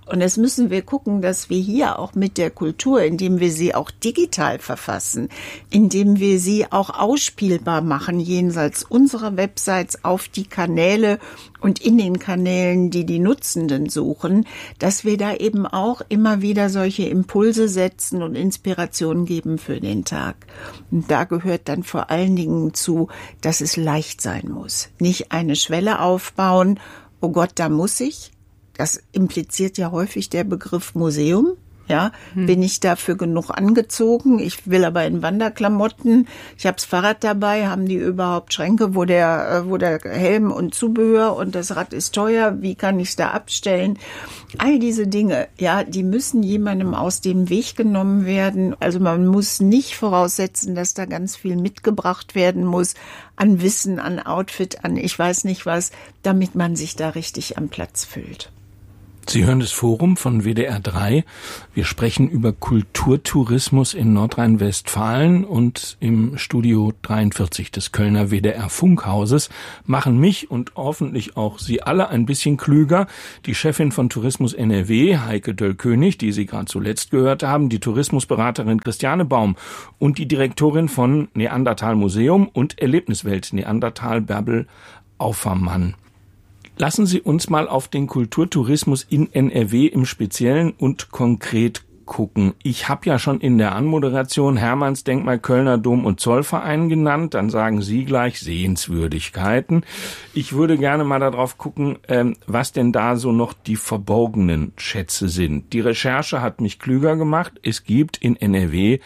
Und jetzt müssen wir gucken, dass wir hier auch mit der Kultur, indem wir sie auch digital verfassen, indem wir sie auch ausspielbar machen, jenseits unserer Websites auf die Kanäle und in den Kanälen, die die Nutzenden suchen, dass wir da eben auch immer wieder solche Impulse setzen und Inspirationen geben für den Tag. Und da gehört dann vor allen Dingen zu, dass es leicht sein muss. Nicht eine Schwelle aufbauen, oh Gott, da muss ich. Das impliziert ja häufig der Begriff Museum. Ja, bin ich dafür genug angezogen? Ich will aber in Wanderklamotten. Ich habe das Fahrrad dabei. Haben die überhaupt Schränke, wo der Helm und Zubehör und das Rad ist teuer? Wie kann ich es da abstellen? All diese Dinge, ja, die müssen jemandem aus dem Weg genommen werden. Also man muss nicht voraussetzen, dass da ganz viel mitgebracht werden muss an Wissen, an Outfit, an ich weiß nicht was, damit man sich da richtig am Platz fühlt. Sie hören das Forum von WDR 3. Wir sprechen über Kulturtourismus in Nordrhein-Westfalen und im Studio 43 des Kölner WDR Funkhauses machen mich und hoffentlich auch Sie alle ein bisschen klüger. Die Chefin von Tourismus NRW, Heike Döll-König, die Sie gerade zuletzt gehört haben, die Tourismusberaterin Christiane Baum und die Direktorin von Neandertal Museum und Erlebniswelt Neandertal, Bärbel Aufermann. Lassen Sie uns mal auf den Kulturtourismus in NRW im Speziellen und konkret gucken. Ich habe ja schon in der Anmoderation Hermannsdenkmal, Kölner Dom und Zollverein genannt. Dann sagen Sie gleich Sehenswürdigkeiten. Ich würde gerne mal darauf gucken, was denn da so noch die verborgenen Schätze sind. Die Recherche hat mich klüger gemacht. Es gibt in NRW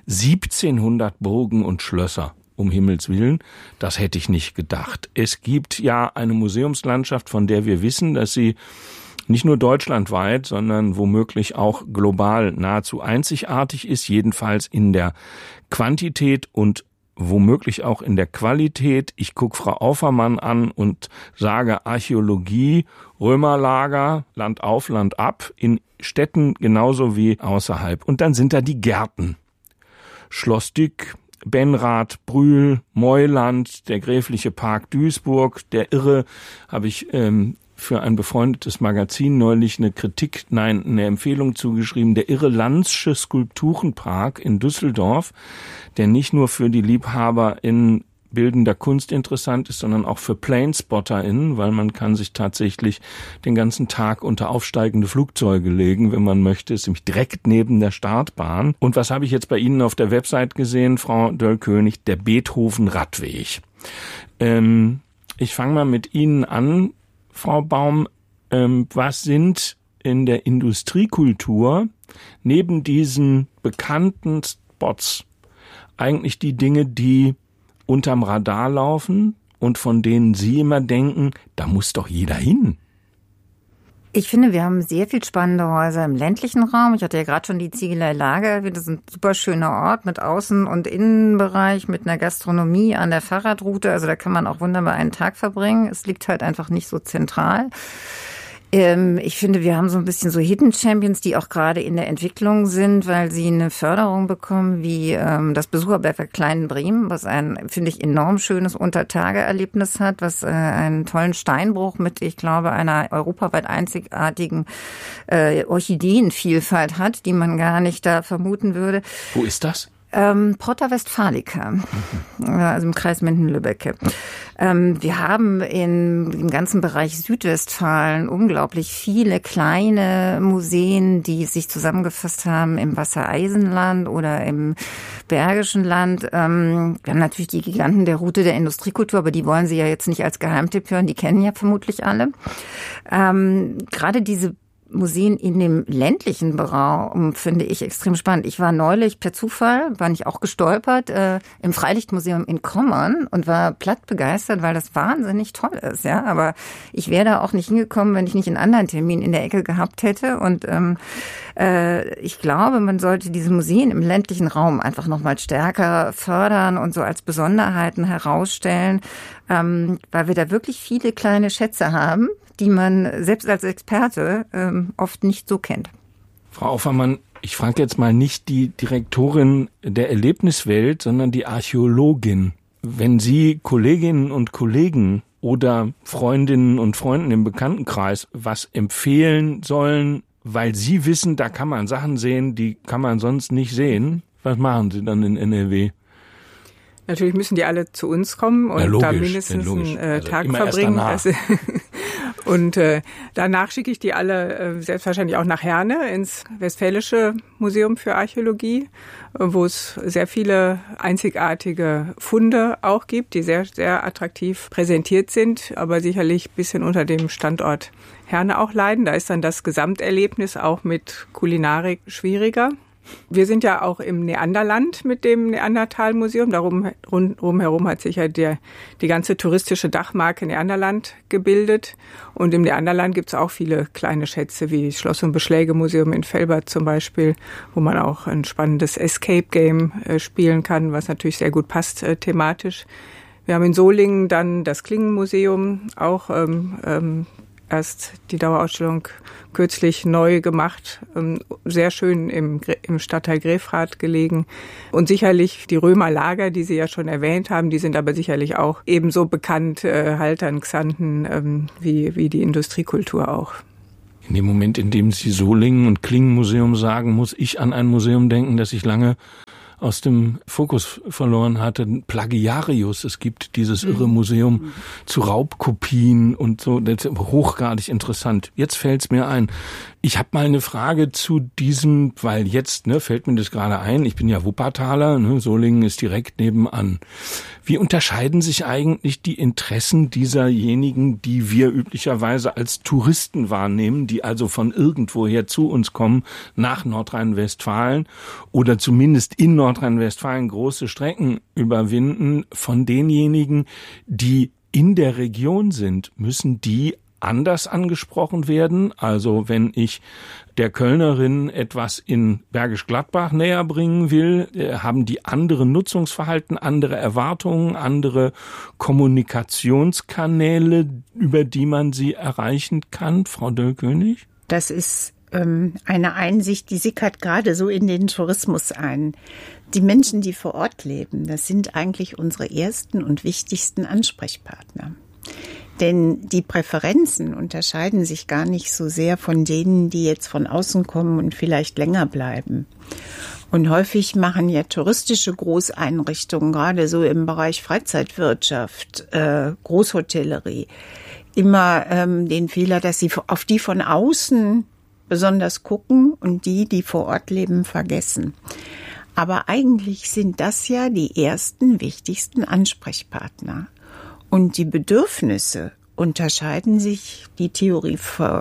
1700 Burgen und Schlösser. Um Himmels Willen, das hätte ich nicht gedacht. Es gibt ja eine Museumslandschaft, von der wir wissen, dass sie nicht nur deutschlandweit, sondern womöglich auch global nahezu einzigartig ist, jedenfalls in der Quantität und womöglich auch in der Qualität. Ich gucke Frau Aufermann an und sage Archäologie, Römerlager, Land auf, Land ab, in Städten genauso wie außerhalb. Und dann sind da die Gärten. Schloss Dück, Benrath, Brühl, Meuland, der Gräfliche Park Duisburg, der Irre, habe ich für ein befreundetes Magazin neulich eine Empfehlung zugeschrieben, der Irre Landsche Skulpturenpark in Düsseldorf, der nicht nur für die Liebhaber in bildender Kunst interessant ist, sondern auch für PlaneSpotterInnen, weil man kann sich tatsächlich den ganzen Tag unter aufsteigende Flugzeuge legen, wenn man möchte. Ist nämlich direkt neben der Startbahn. Und was habe ich jetzt bei Ihnen auf der Website gesehen, Frau Döll-König? Der Beethoven-Radweg. Ich fange mal mit Ihnen an, Frau Baum. Was sind in der Industriekultur neben diesen bekannten Spots eigentlich die Dinge, die unterm Radar laufen und von denen Sie immer denken, da muss doch jeder hin? Ich finde, wir haben sehr viel spannende Häuser im ländlichen Raum. Ich hatte ja gerade schon die Ziegelei Lager. Das ist ein super schöner Ort mit Außen- und Innenbereich, mit einer Gastronomie an der Fahrradroute. Also da kann man auch wunderbar einen Tag verbringen. Es liegt halt einfach nicht so zentral. Ich finde, wir haben so ein bisschen so Hidden Champions, die auch gerade in der Entwicklung sind, weil sie eine Förderung bekommen, wie das Besucherbergwerk Klein-Bremen, was ein, finde ich, enorm schönes Untertageerlebnis hat, was einen tollen Steinbruch mit, ich glaube, einer europaweit einzigartigen Orchideenvielfalt hat, die man gar nicht da vermuten würde. Wo ist das? Porta Westfalica, also im Kreis Minden-Lübbecke. Wir haben im ganzen Bereich Südwestfalen unglaublich viele kleine Museen, die sich zusammengefasst haben im Wassereisenland oder im Bergischen Land. Wir haben natürlich die Giganten der Route der Industriekultur, aber die wollen Sie ja jetzt nicht als Geheimtipp hören, die kennen ja vermutlich alle. Gerade diese Museen in dem ländlichen Raum finde ich extrem spannend. Ich war neulich per Zufall, war ich auch gestolpert, im Freilichtmuseum in Kommern und war platt begeistert, weil das wahnsinnig toll ist. Ja, aber ich wäre da auch nicht hingekommen, wenn ich nicht einen anderen Termin in der Ecke gehabt hätte. Und ich glaube, man sollte diese Museen im ländlichen Raum einfach noch mal stärker fördern und so als Besonderheiten herausstellen, weil wir da wirklich viele kleine Schätze haben, die man selbst als Experte oft nicht so kennt. Frau Aufermann, ich frage jetzt mal nicht die Direktorin der Erlebniswelt, sondern die Archäologin. Wenn Sie Kolleginnen und Kollegen oder Freundinnen und Freunden im Bekanntenkreis was empfehlen sollen weil Sie wissen, da kann man Sachen sehen, die kann man sonst nicht sehen. Was machen Sie dann in NRW? Natürlich müssen die alle zu uns kommen und da mindestens einen Tag verbringen. Und danach schicke ich die alle selbstverständlich auch nach Herne ins Westfälische Museum für Archäologie, wo es sehr viele einzigartige Funde auch gibt, die sehr, sehr attraktiv präsentiert sind, aber sicherlich ein bisschen unter dem Standort Herne auch leiden. Da ist dann das Gesamterlebnis auch mit Kulinarik schwieriger. Wir sind ja auch im Neanderland mit dem Neandertal-Museum. Darum herum hat sich ja die ganze touristische Dachmarke Neanderland gebildet. Und im Neanderland gibt es auch viele kleine Schätze wie das Schloss- und Beschlägemuseum in Velbert zum Beispiel, wo man auch ein spannendes Escape-Game spielen kann, was natürlich sehr gut passt thematisch. Wir haben in Solingen dann das Klingenmuseum, auch erst die Dauerausstellung kürzlich neu gemacht, sehr schön im Stadtteil Grefrath gelegen. Und sicherlich die Römerlager, die Sie ja schon erwähnt haben, die sind aber sicherlich auch ebenso bekannt, Haltern, Xanten, wie die Industriekultur auch. In dem Moment, in dem Sie Solingen und Klingenmuseum sagen, muss ich an ein Museum denken, das ich lange aus dem Fokus verloren hatte, Plagiarius. Es gibt dieses irre Museum zu Raubkopien und so. Das ist hochgradig interessant. Jetzt fällt's mir ein. Ich habe mal eine Frage zu diesem, weil jetzt fällt mir das gerade ein, ich bin ja Wuppertaler, Solingen ist direkt nebenan. Wie unterscheiden sich eigentlich die Interessen dieserjenigen, die wir üblicherweise als Touristen wahrnehmen, die also von irgendwoher zu uns kommen, nach Nordrhein-Westfalen oder zumindest in Nordrhein-Westfalen große Strecken überwinden, von denjenigen, die in der Region sind? Müssen die anders angesprochen werden? Also wenn ich der Kölnerin etwas in Bergisch Gladbach näher bringen will, haben die andere Nutzungsverhalten, andere Erwartungen, andere Kommunikationskanäle, über die man sie erreichen kann? Frau Döll-König? Das ist eine Einsicht, die sickert gerade so in den Tourismus ein. Die Menschen, die vor Ort leben, das sind eigentlich unsere ersten und wichtigsten Ansprechpartner. Denn die Präferenzen unterscheiden sich gar nicht so sehr von denen, die jetzt von außen kommen und vielleicht länger bleiben. Und häufig machen ja touristische Großeinrichtungen, gerade so im Bereich Freizeitwirtschaft, Großhotellerie, immer den Fehler, dass sie auf die von außen besonders gucken und die vor Ort leben, vergessen. Aber eigentlich sind das ja die ersten, wichtigsten Ansprechpartner. Und die Bedürfnisse unterscheiden sich, die Theorie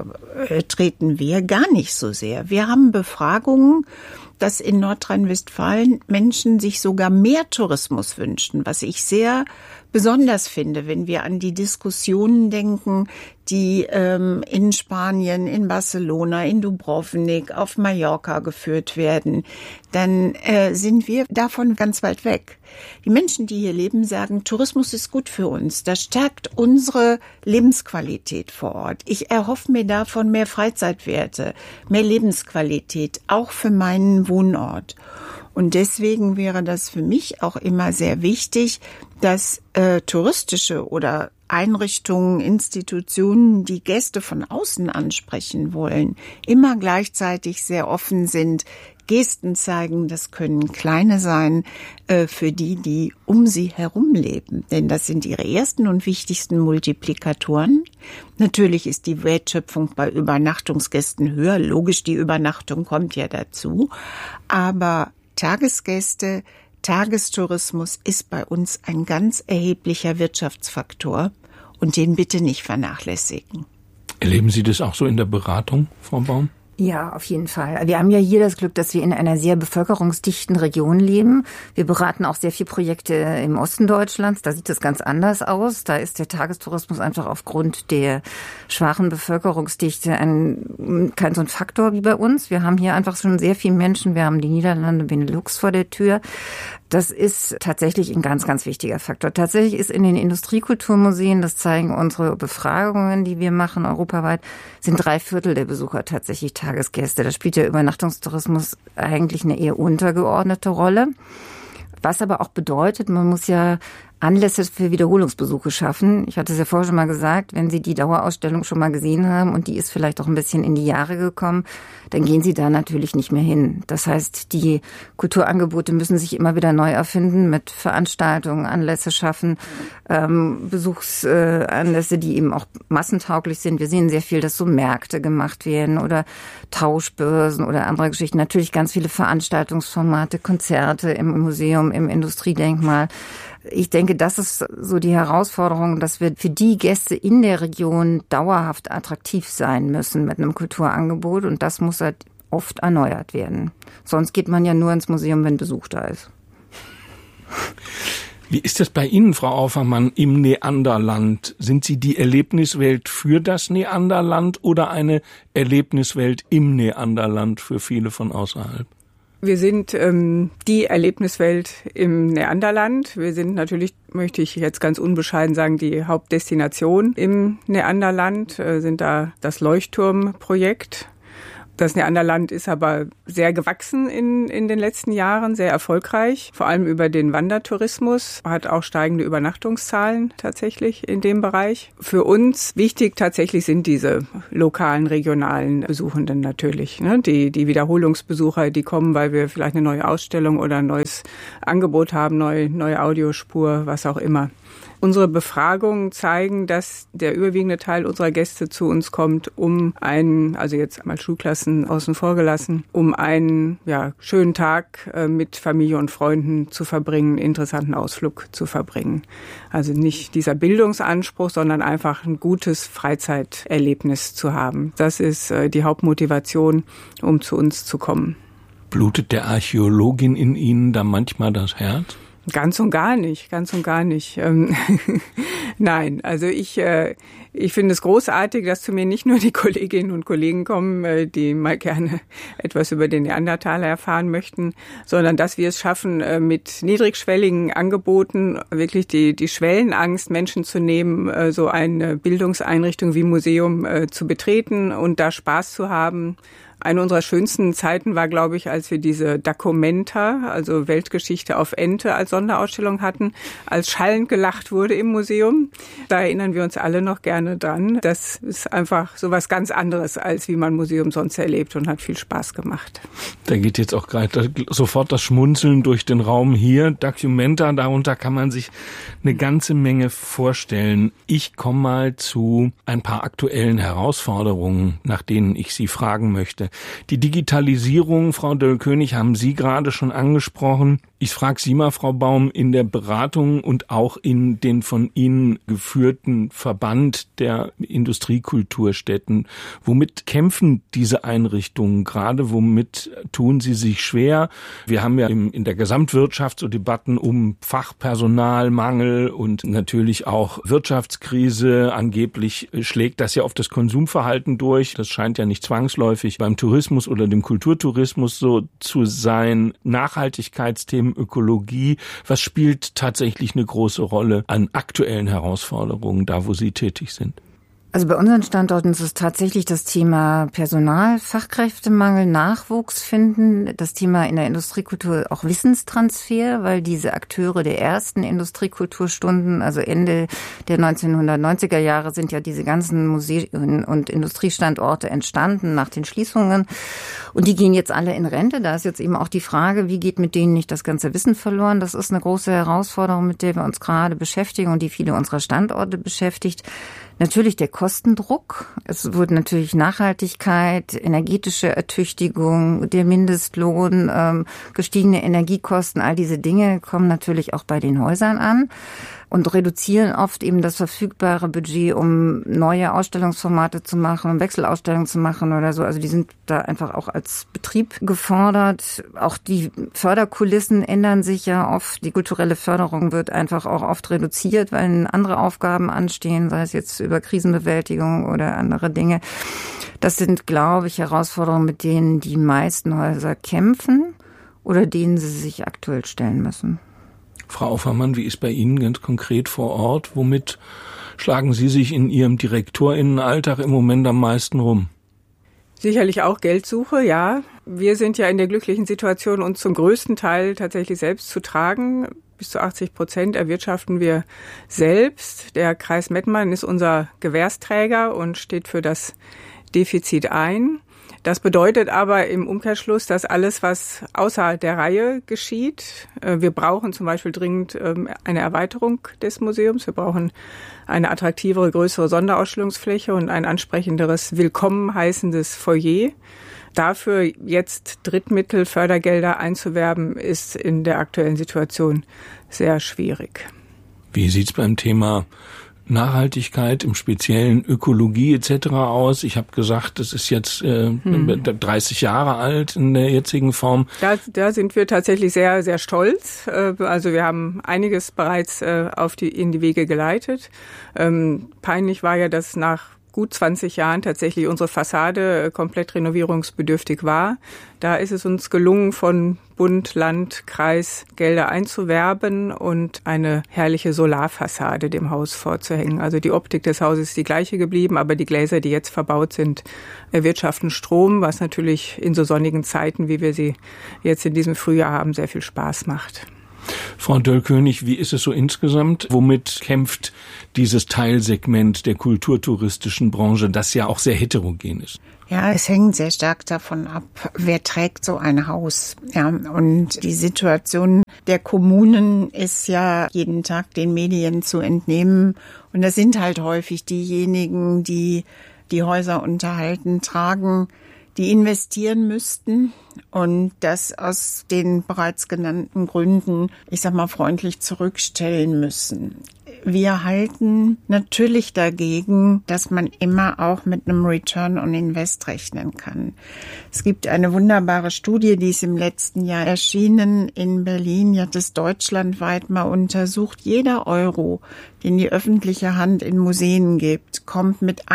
vertreten wir gar nicht so sehr. Wir haben Befragungen, dass in Nordrhein-Westfalen Menschen sich sogar mehr Tourismus wünschen, was ich sehr besonders finde, wenn wir an die Diskussionen denken, die in Spanien, in Barcelona, in Dubrovnik, auf Mallorca geführt werden, dann sind wir davon ganz weit weg. Die Menschen, die hier leben, sagen, Tourismus ist gut für uns. Das stärkt unsere Lebensqualität vor Ort. Ich erhoffe mir davon mehr Freizeitwerte, mehr Lebensqualität, auch für meinen Wohnort. Und deswegen wäre das für mich auch immer sehr wichtig, dass touristische oder Einrichtungen, Institutionen, die Gäste von außen ansprechen wollen, immer gleichzeitig sehr offen sind, Gesten zeigen, das können kleine sein, für die um sie herum leben. Denn das sind ihre ersten und wichtigsten Multiplikatoren. Natürlich ist die Wertschöpfung bei Übernachtungsgästen höher. Logisch, die Übernachtung kommt ja dazu. Aber Tagesgäste, Tagestourismus ist bei uns ein ganz erheblicher Wirtschaftsfaktor und den bitte nicht vernachlässigen. Erleben Sie das auch so in der Beratung, Frau Baum? Ja, auf jeden Fall. Wir haben ja hier das Glück, dass wir in einer sehr bevölkerungsdichten Region leben. Wir beraten auch sehr viele Projekte im Osten Deutschlands. Da sieht es ganz anders aus. Da ist der Tagestourismus einfach aufgrund der schwachen Bevölkerungsdichte kein so ein Faktor wie bei uns. Wir haben hier einfach schon sehr viele Menschen. Wir haben die Niederlande, Benelux vor der Tür. Das ist tatsächlich ein ganz, ganz wichtiger Faktor. Tatsächlich ist in den Industriekulturmuseen, das zeigen unsere Befragungen, die wir machen europaweit, sind 3/4 der Besucher tatsächlich Tagesgäste. Da spielt der Übernachtungstourismus eigentlich eine eher untergeordnete Rolle. Was aber auch bedeutet, man muss ja Anlässe für Wiederholungsbesuche schaffen. Ich hatte es ja vorher schon mal gesagt, wenn Sie die Dauerausstellung schon mal gesehen haben und die ist vielleicht auch ein bisschen in die Jahre gekommen, dann gehen Sie da natürlich nicht mehr hin. Das heißt, die Kulturangebote müssen sich immer wieder neu erfinden, mit Veranstaltungen, Anlässe schaffen, Besuchsanlässe, die eben auch massentauglich sind. Wir sehen sehr viel, dass so Märkte gemacht werden oder Tauschbörsen oder andere Geschichten. Natürlich ganz viele Veranstaltungsformate, Konzerte im Museum, im Industriedenkmal. Ich denke, das ist so die Herausforderung, dass wir für die Gäste in der Region dauerhaft attraktiv sein müssen mit einem Kulturangebot. Und das muss halt oft erneuert werden. Sonst geht man ja nur ins Museum, wenn Besuch da ist. Wie ist das bei Ihnen, Frau Aufermann, im Neanderland? Sind Sie die Erlebniswelt für das Neanderland oder eine Erlebniswelt im Neanderland für viele von außerhalb? Wir sind die Erlebniswelt im Neanderland. Wir sind natürlich, möchte ich jetzt ganz unbescheiden sagen, die Hauptdestination im Neanderland, sind da das Leuchtturmprojekt. Das Neanderland ist aber sehr gewachsen in den letzten Jahren, sehr erfolgreich, vor allem über den Wandertourismus, hat auch steigende Übernachtungszahlen tatsächlich in dem Bereich. Für uns wichtig tatsächlich sind diese lokalen, regionalen Besuchenden natürlich, ne? Die Wiederholungsbesucher, die kommen, weil wir vielleicht eine neue Ausstellung oder ein neues Angebot haben, neue Audiospur, was auch immer. Unsere Befragungen zeigen, dass der überwiegende Teil unserer Gäste zu uns kommt, um einen, also jetzt einmal Schulklassen außen vor gelassen, um einen schönen Tag mit Familie und Freunden zu verbringen, einen interessanten Ausflug zu verbringen. Also nicht dieser Bildungsanspruch, sondern einfach ein gutes Freizeiterlebnis zu haben. Das ist die Hauptmotivation, um zu uns zu kommen. Blutet der Archäologin in Ihnen da manchmal das Herz? Ganz und gar nicht. Nein, also ich finde es großartig, dass zu mir nicht nur die Kolleginnen und Kollegen kommen, die mal gerne etwas über den Neandertaler erfahren möchten, sondern dass wir es schaffen, mit niedrigschwelligen Angeboten wirklich die Schwellenangst Menschen zu nehmen, so eine Bildungseinrichtung wie Museum zu betreten und da Spaß zu haben. Eine unserer schönsten Zeiten war, glaube ich, als wir diese Documenta, also Weltgeschichte auf Ente, als Sonderausstellung hatten, als schallend gelacht wurde im Museum. Da erinnern wir uns alle noch gerne dran. Das ist einfach so was ganz anderes, als wie man Museum sonst erlebt und hat viel Spaß gemacht. Da geht jetzt auch gerade sofort das Schmunzeln durch den Raum hier. Documenta, darunter kann man sich eine ganze Menge vorstellen. Ich komme mal zu ein paar aktuellen Herausforderungen, nach denen ich Sie fragen möchte. Die Digitalisierung, Frau Döll-König, haben Sie gerade schon angesprochen. Ich frage Sie mal, Frau Baum, in der Beratung und auch in den von Ihnen geführten Verband der Industriekulturstätten, womit kämpfen diese Einrichtungen gerade? Womit tun sie sich schwer? Wir haben ja in der Gesamtwirtschaft so Debatten um Fachpersonalmangel und natürlich auch Wirtschaftskrise. Angeblich schlägt das ja auf das Konsumverhalten durch. Das scheint ja nicht zwangsläufig beim Tourismus oder dem Kulturtourismus so zu sein. Nachhaltigkeitsthemen, Ökologie. Was spielt tatsächlich eine große Rolle an aktuellen Herausforderungen, da wo Sie tätig sind? Also bei unseren Standorten ist es tatsächlich das Thema Personal, Fachkräftemangel, Nachwuchs finden, das Thema in der Industriekultur auch Wissenstransfer, weil diese Akteure der ersten Industriekulturstunden, also Ende der 1990er Jahre, sind ja diese ganzen Museen und Industriestandorte entstanden nach den Schließungen und die gehen jetzt alle in Rente. Da ist jetzt eben auch die Frage, wie geht mit denen nicht das ganze Wissen verloren? Das ist eine große Herausforderung, mit der wir uns gerade beschäftigen und die viele unserer Standorte beschäftigt. Natürlich der Kostendruck. Es wurde natürlich Nachhaltigkeit, energetische Ertüchtigung, der Mindestlohn, gestiegene Energiekosten, all diese Dinge kommen natürlich auch bei den Häusern an und reduzieren oft eben das verfügbare Budget, um neue Ausstellungsformate zu machen, um Wechselausstellungen zu machen oder so. Also die sind da einfach auch als Betrieb gefordert. Auch die Förderkulissen ändern sich ja oft. Die kulturelle Förderung wird einfach auch oft reduziert, weil andere Aufgaben anstehen, sei es jetzt über Krisenbewältigung oder andere Dinge. Das sind, glaube ich, Herausforderungen, mit denen die meisten Häuser kämpfen oder denen sie sich aktuell stellen müssen. Frau Aufermann, wie ist bei Ihnen ganz konkret vor Ort? Womit schlagen Sie sich in Ihrem DirektorInnenalltag im Moment am meisten rum? Sicherlich auch Geldsuche, ja. Wir sind ja in der glücklichen Situation, uns zum größten Teil tatsächlich selbst zu tragen. Bis zu 80% erwirtschaften wir selbst. Der Kreis Mettmann ist unser Gewährsträger und steht für das Defizit ein. Das bedeutet aber im Umkehrschluss, dass alles, was außer der Reihe geschieht, wir brauchen zum Beispiel dringend eine Erweiterung des Museums. Wir brauchen eine attraktivere, größere Sonderausstellungsfläche und ein ansprechenderes, willkommen heißendes Foyer. Dafür jetzt Drittmittel, Fördergelder einzuwerben, ist in der aktuellen Situation sehr schwierig. Wie sieht's beim Thema Nachhaltigkeit, im Speziellen Ökologie etc. aus? Ich habe gesagt, das ist jetzt 30 Jahre alt in der jetzigen Form. Da sind wir tatsächlich sehr, sehr stolz. Also wir haben einiges bereits in die Wege geleitet. Peinlich war ja, dass nach gut 20 Jahren tatsächlich unsere Fassade komplett renovierungsbedürftig war. Da ist es uns gelungen, von Bund, Land, Kreis Gelder einzuwerben und eine herrliche Solarfassade dem Haus vorzuhängen. Also die Optik des Hauses ist die gleiche geblieben, aber die Gläser, die jetzt verbaut sind, erwirtschaften Strom, was natürlich in so sonnigen Zeiten, wie wir sie jetzt in diesem Frühjahr haben, sehr viel Spaß macht. Frau Döll-König, wie ist es so insgesamt? Womit kämpft dieses Teilsegment der kulturtouristischen Branche, das ja auch sehr heterogen ist? Ja, es hängt sehr stark davon ab, wer trägt so ein Haus. Ja, und die Situation der Kommunen ist ja jeden Tag den Medien zu entnehmen. Und das sind halt häufig diejenigen, die die Häuser unterhalten, tragen, die investieren müssten und das aus den bereits genannten Gründen, ich sag mal, freundlich zurückstellen müssen. Wir halten natürlich dagegen, dass man immer auch mit einem Return on Invest rechnen kann. Es gibt eine wunderbare Studie, die ist im letzten Jahr erschienen in Berlin. Die hat es deutschlandweit mal untersucht. Jeder Euro, den die öffentliche Hand in Museen gibt, kommt mit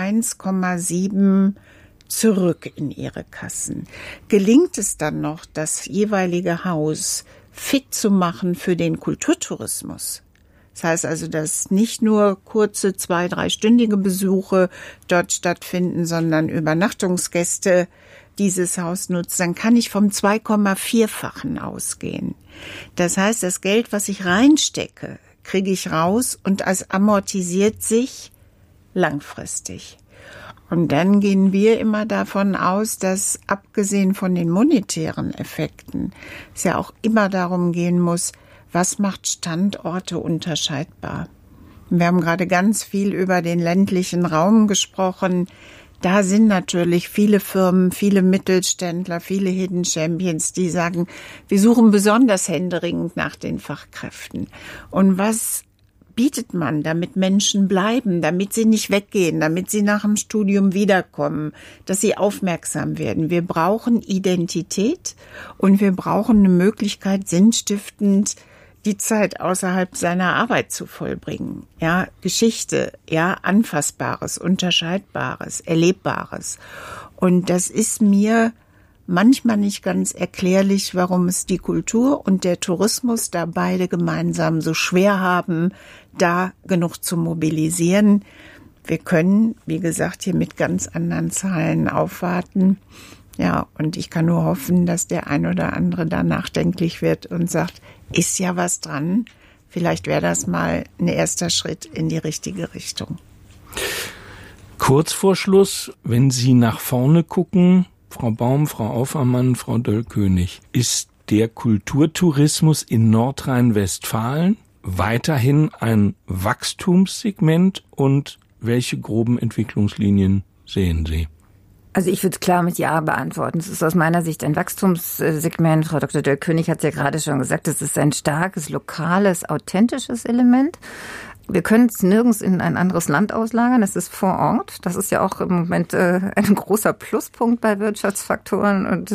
1,7 zurück in ihre Kassen. Gelingt es dann noch, das jeweilige Haus fit zu machen für den Kulturtourismus? Das heißt also, dass nicht nur kurze 2-3-stündige Besuche dort stattfinden, sondern Übernachtungsgäste dieses Haus nutzen, dann kann ich vom 2,4-fachen ausgehen. Das heißt, das Geld, was ich reinstecke, kriege ich raus und es amortisiert sich langfristig. Und dann gehen wir immer davon aus, dass abgesehen von den monetären Effekten es ja auch immer darum gehen muss, was macht Standorte unterscheidbar. Wir haben gerade ganz viel über den ländlichen Raum gesprochen. Da sind natürlich viele Firmen, viele Mittelständler, viele Hidden Champions, die sagen, wir suchen besonders händeringend nach den Fachkräften. Und was bietet man, damit Menschen bleiben, damit sie nicht weggehen, damit sie nach dem Studium wiederkommen, dass sie aufmerksam werden? Wir brauchen Identität und wir brauchen eine Möglichkeit, sinnstiftend die Zeit außerhalb seiner Arbeit zu vollbringen. Ja, Geschichte, ja, Anfassbares, Unterscheidbares, Erlebbares. Und das ist mir manchmal nicht ganz erklärlich, warum es die Kultur und der Tourismus da beide gemeinsam so schwer haben, da genug zu mobilisieren. Wir können, wie gesagt, hier mit ganz anderen Zahlen aufwarten. Ja, und ich kann nur hoffen, dass der ein oder andere da nachdenklich wird und sagt, ist ja was dran. Vielleicht wäre das mal ein erster Schritt in die richtige Richtung. Kurz vor Schluss, wenn Sie nach vorne gucken, Frau Baum, Frau Aufermann, Frau Döll-König, ist der Kulturtourismus in Nordrhein-Westfalen weiterhin ein Wachstumssegment und welche groben Entwicklungslinien sehen Sie? Also ich würde es klar mit Ja beantworten. Es ist aus meiner Sicht ein Wachstumssegment. Frau Dr. Döll-König hat es ja gerade schon gesagt, es ist ein starkes, lokales, authentisches Element. Wir können es nirgends in ein anderes Land auslagern. Es ist vor Ort. Das ist ja auch im Moment ein großer Pluspunkt bei Wirtschaftsfaktoren und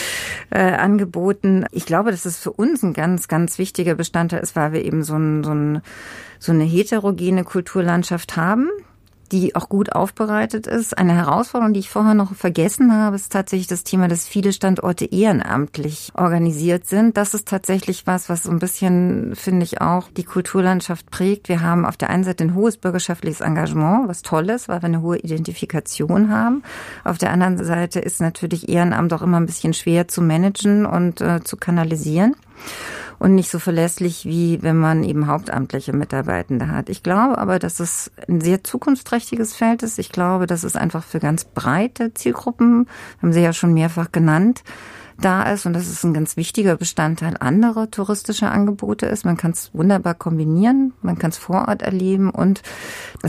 Angeboten. Ich glaube, dass es für uns ein ganz, ganz wichtiger Bestandteil ist, weil wir eben so eine heterogene Kulturlandschaft haben. die auch gut aufbereitet ist. Eine Herausforderung, die ich vorher noch vergessen habe, ist tatsächlich das Thema, dass viele Standorte ehrenamtlich organisiert sind. Das ist tatsächlich was so ein bisschen, finde ich, auch die Kulturlandschaft prägt. Wir haben auf der einen Seite ein hohes bürgerschaftliches Engagement, was toll ist, weil wir eine hohe Identifikation haben. Auf der anderen Seite ist natürlich Ehrenamt auch immer ein bisschen schwer zu managen und zu kanalisieren. Und nicht so verlässlich, wie wenn man eben hauptamtliche Mitarbeitende hat. Ich glaube aber, dass es ein sehr zukunftsträchtiges Feld ist. Ich glaube, dass es einfach für ganz breite Zielgruppen, haben Sie ja schon mehrfach genannt, da ist und dass es ein ganz wichtiger Bestandteil anderer touristischer Angebote ist. Man kann es wunderbar kombinieren, man kann es vor Ort erleben und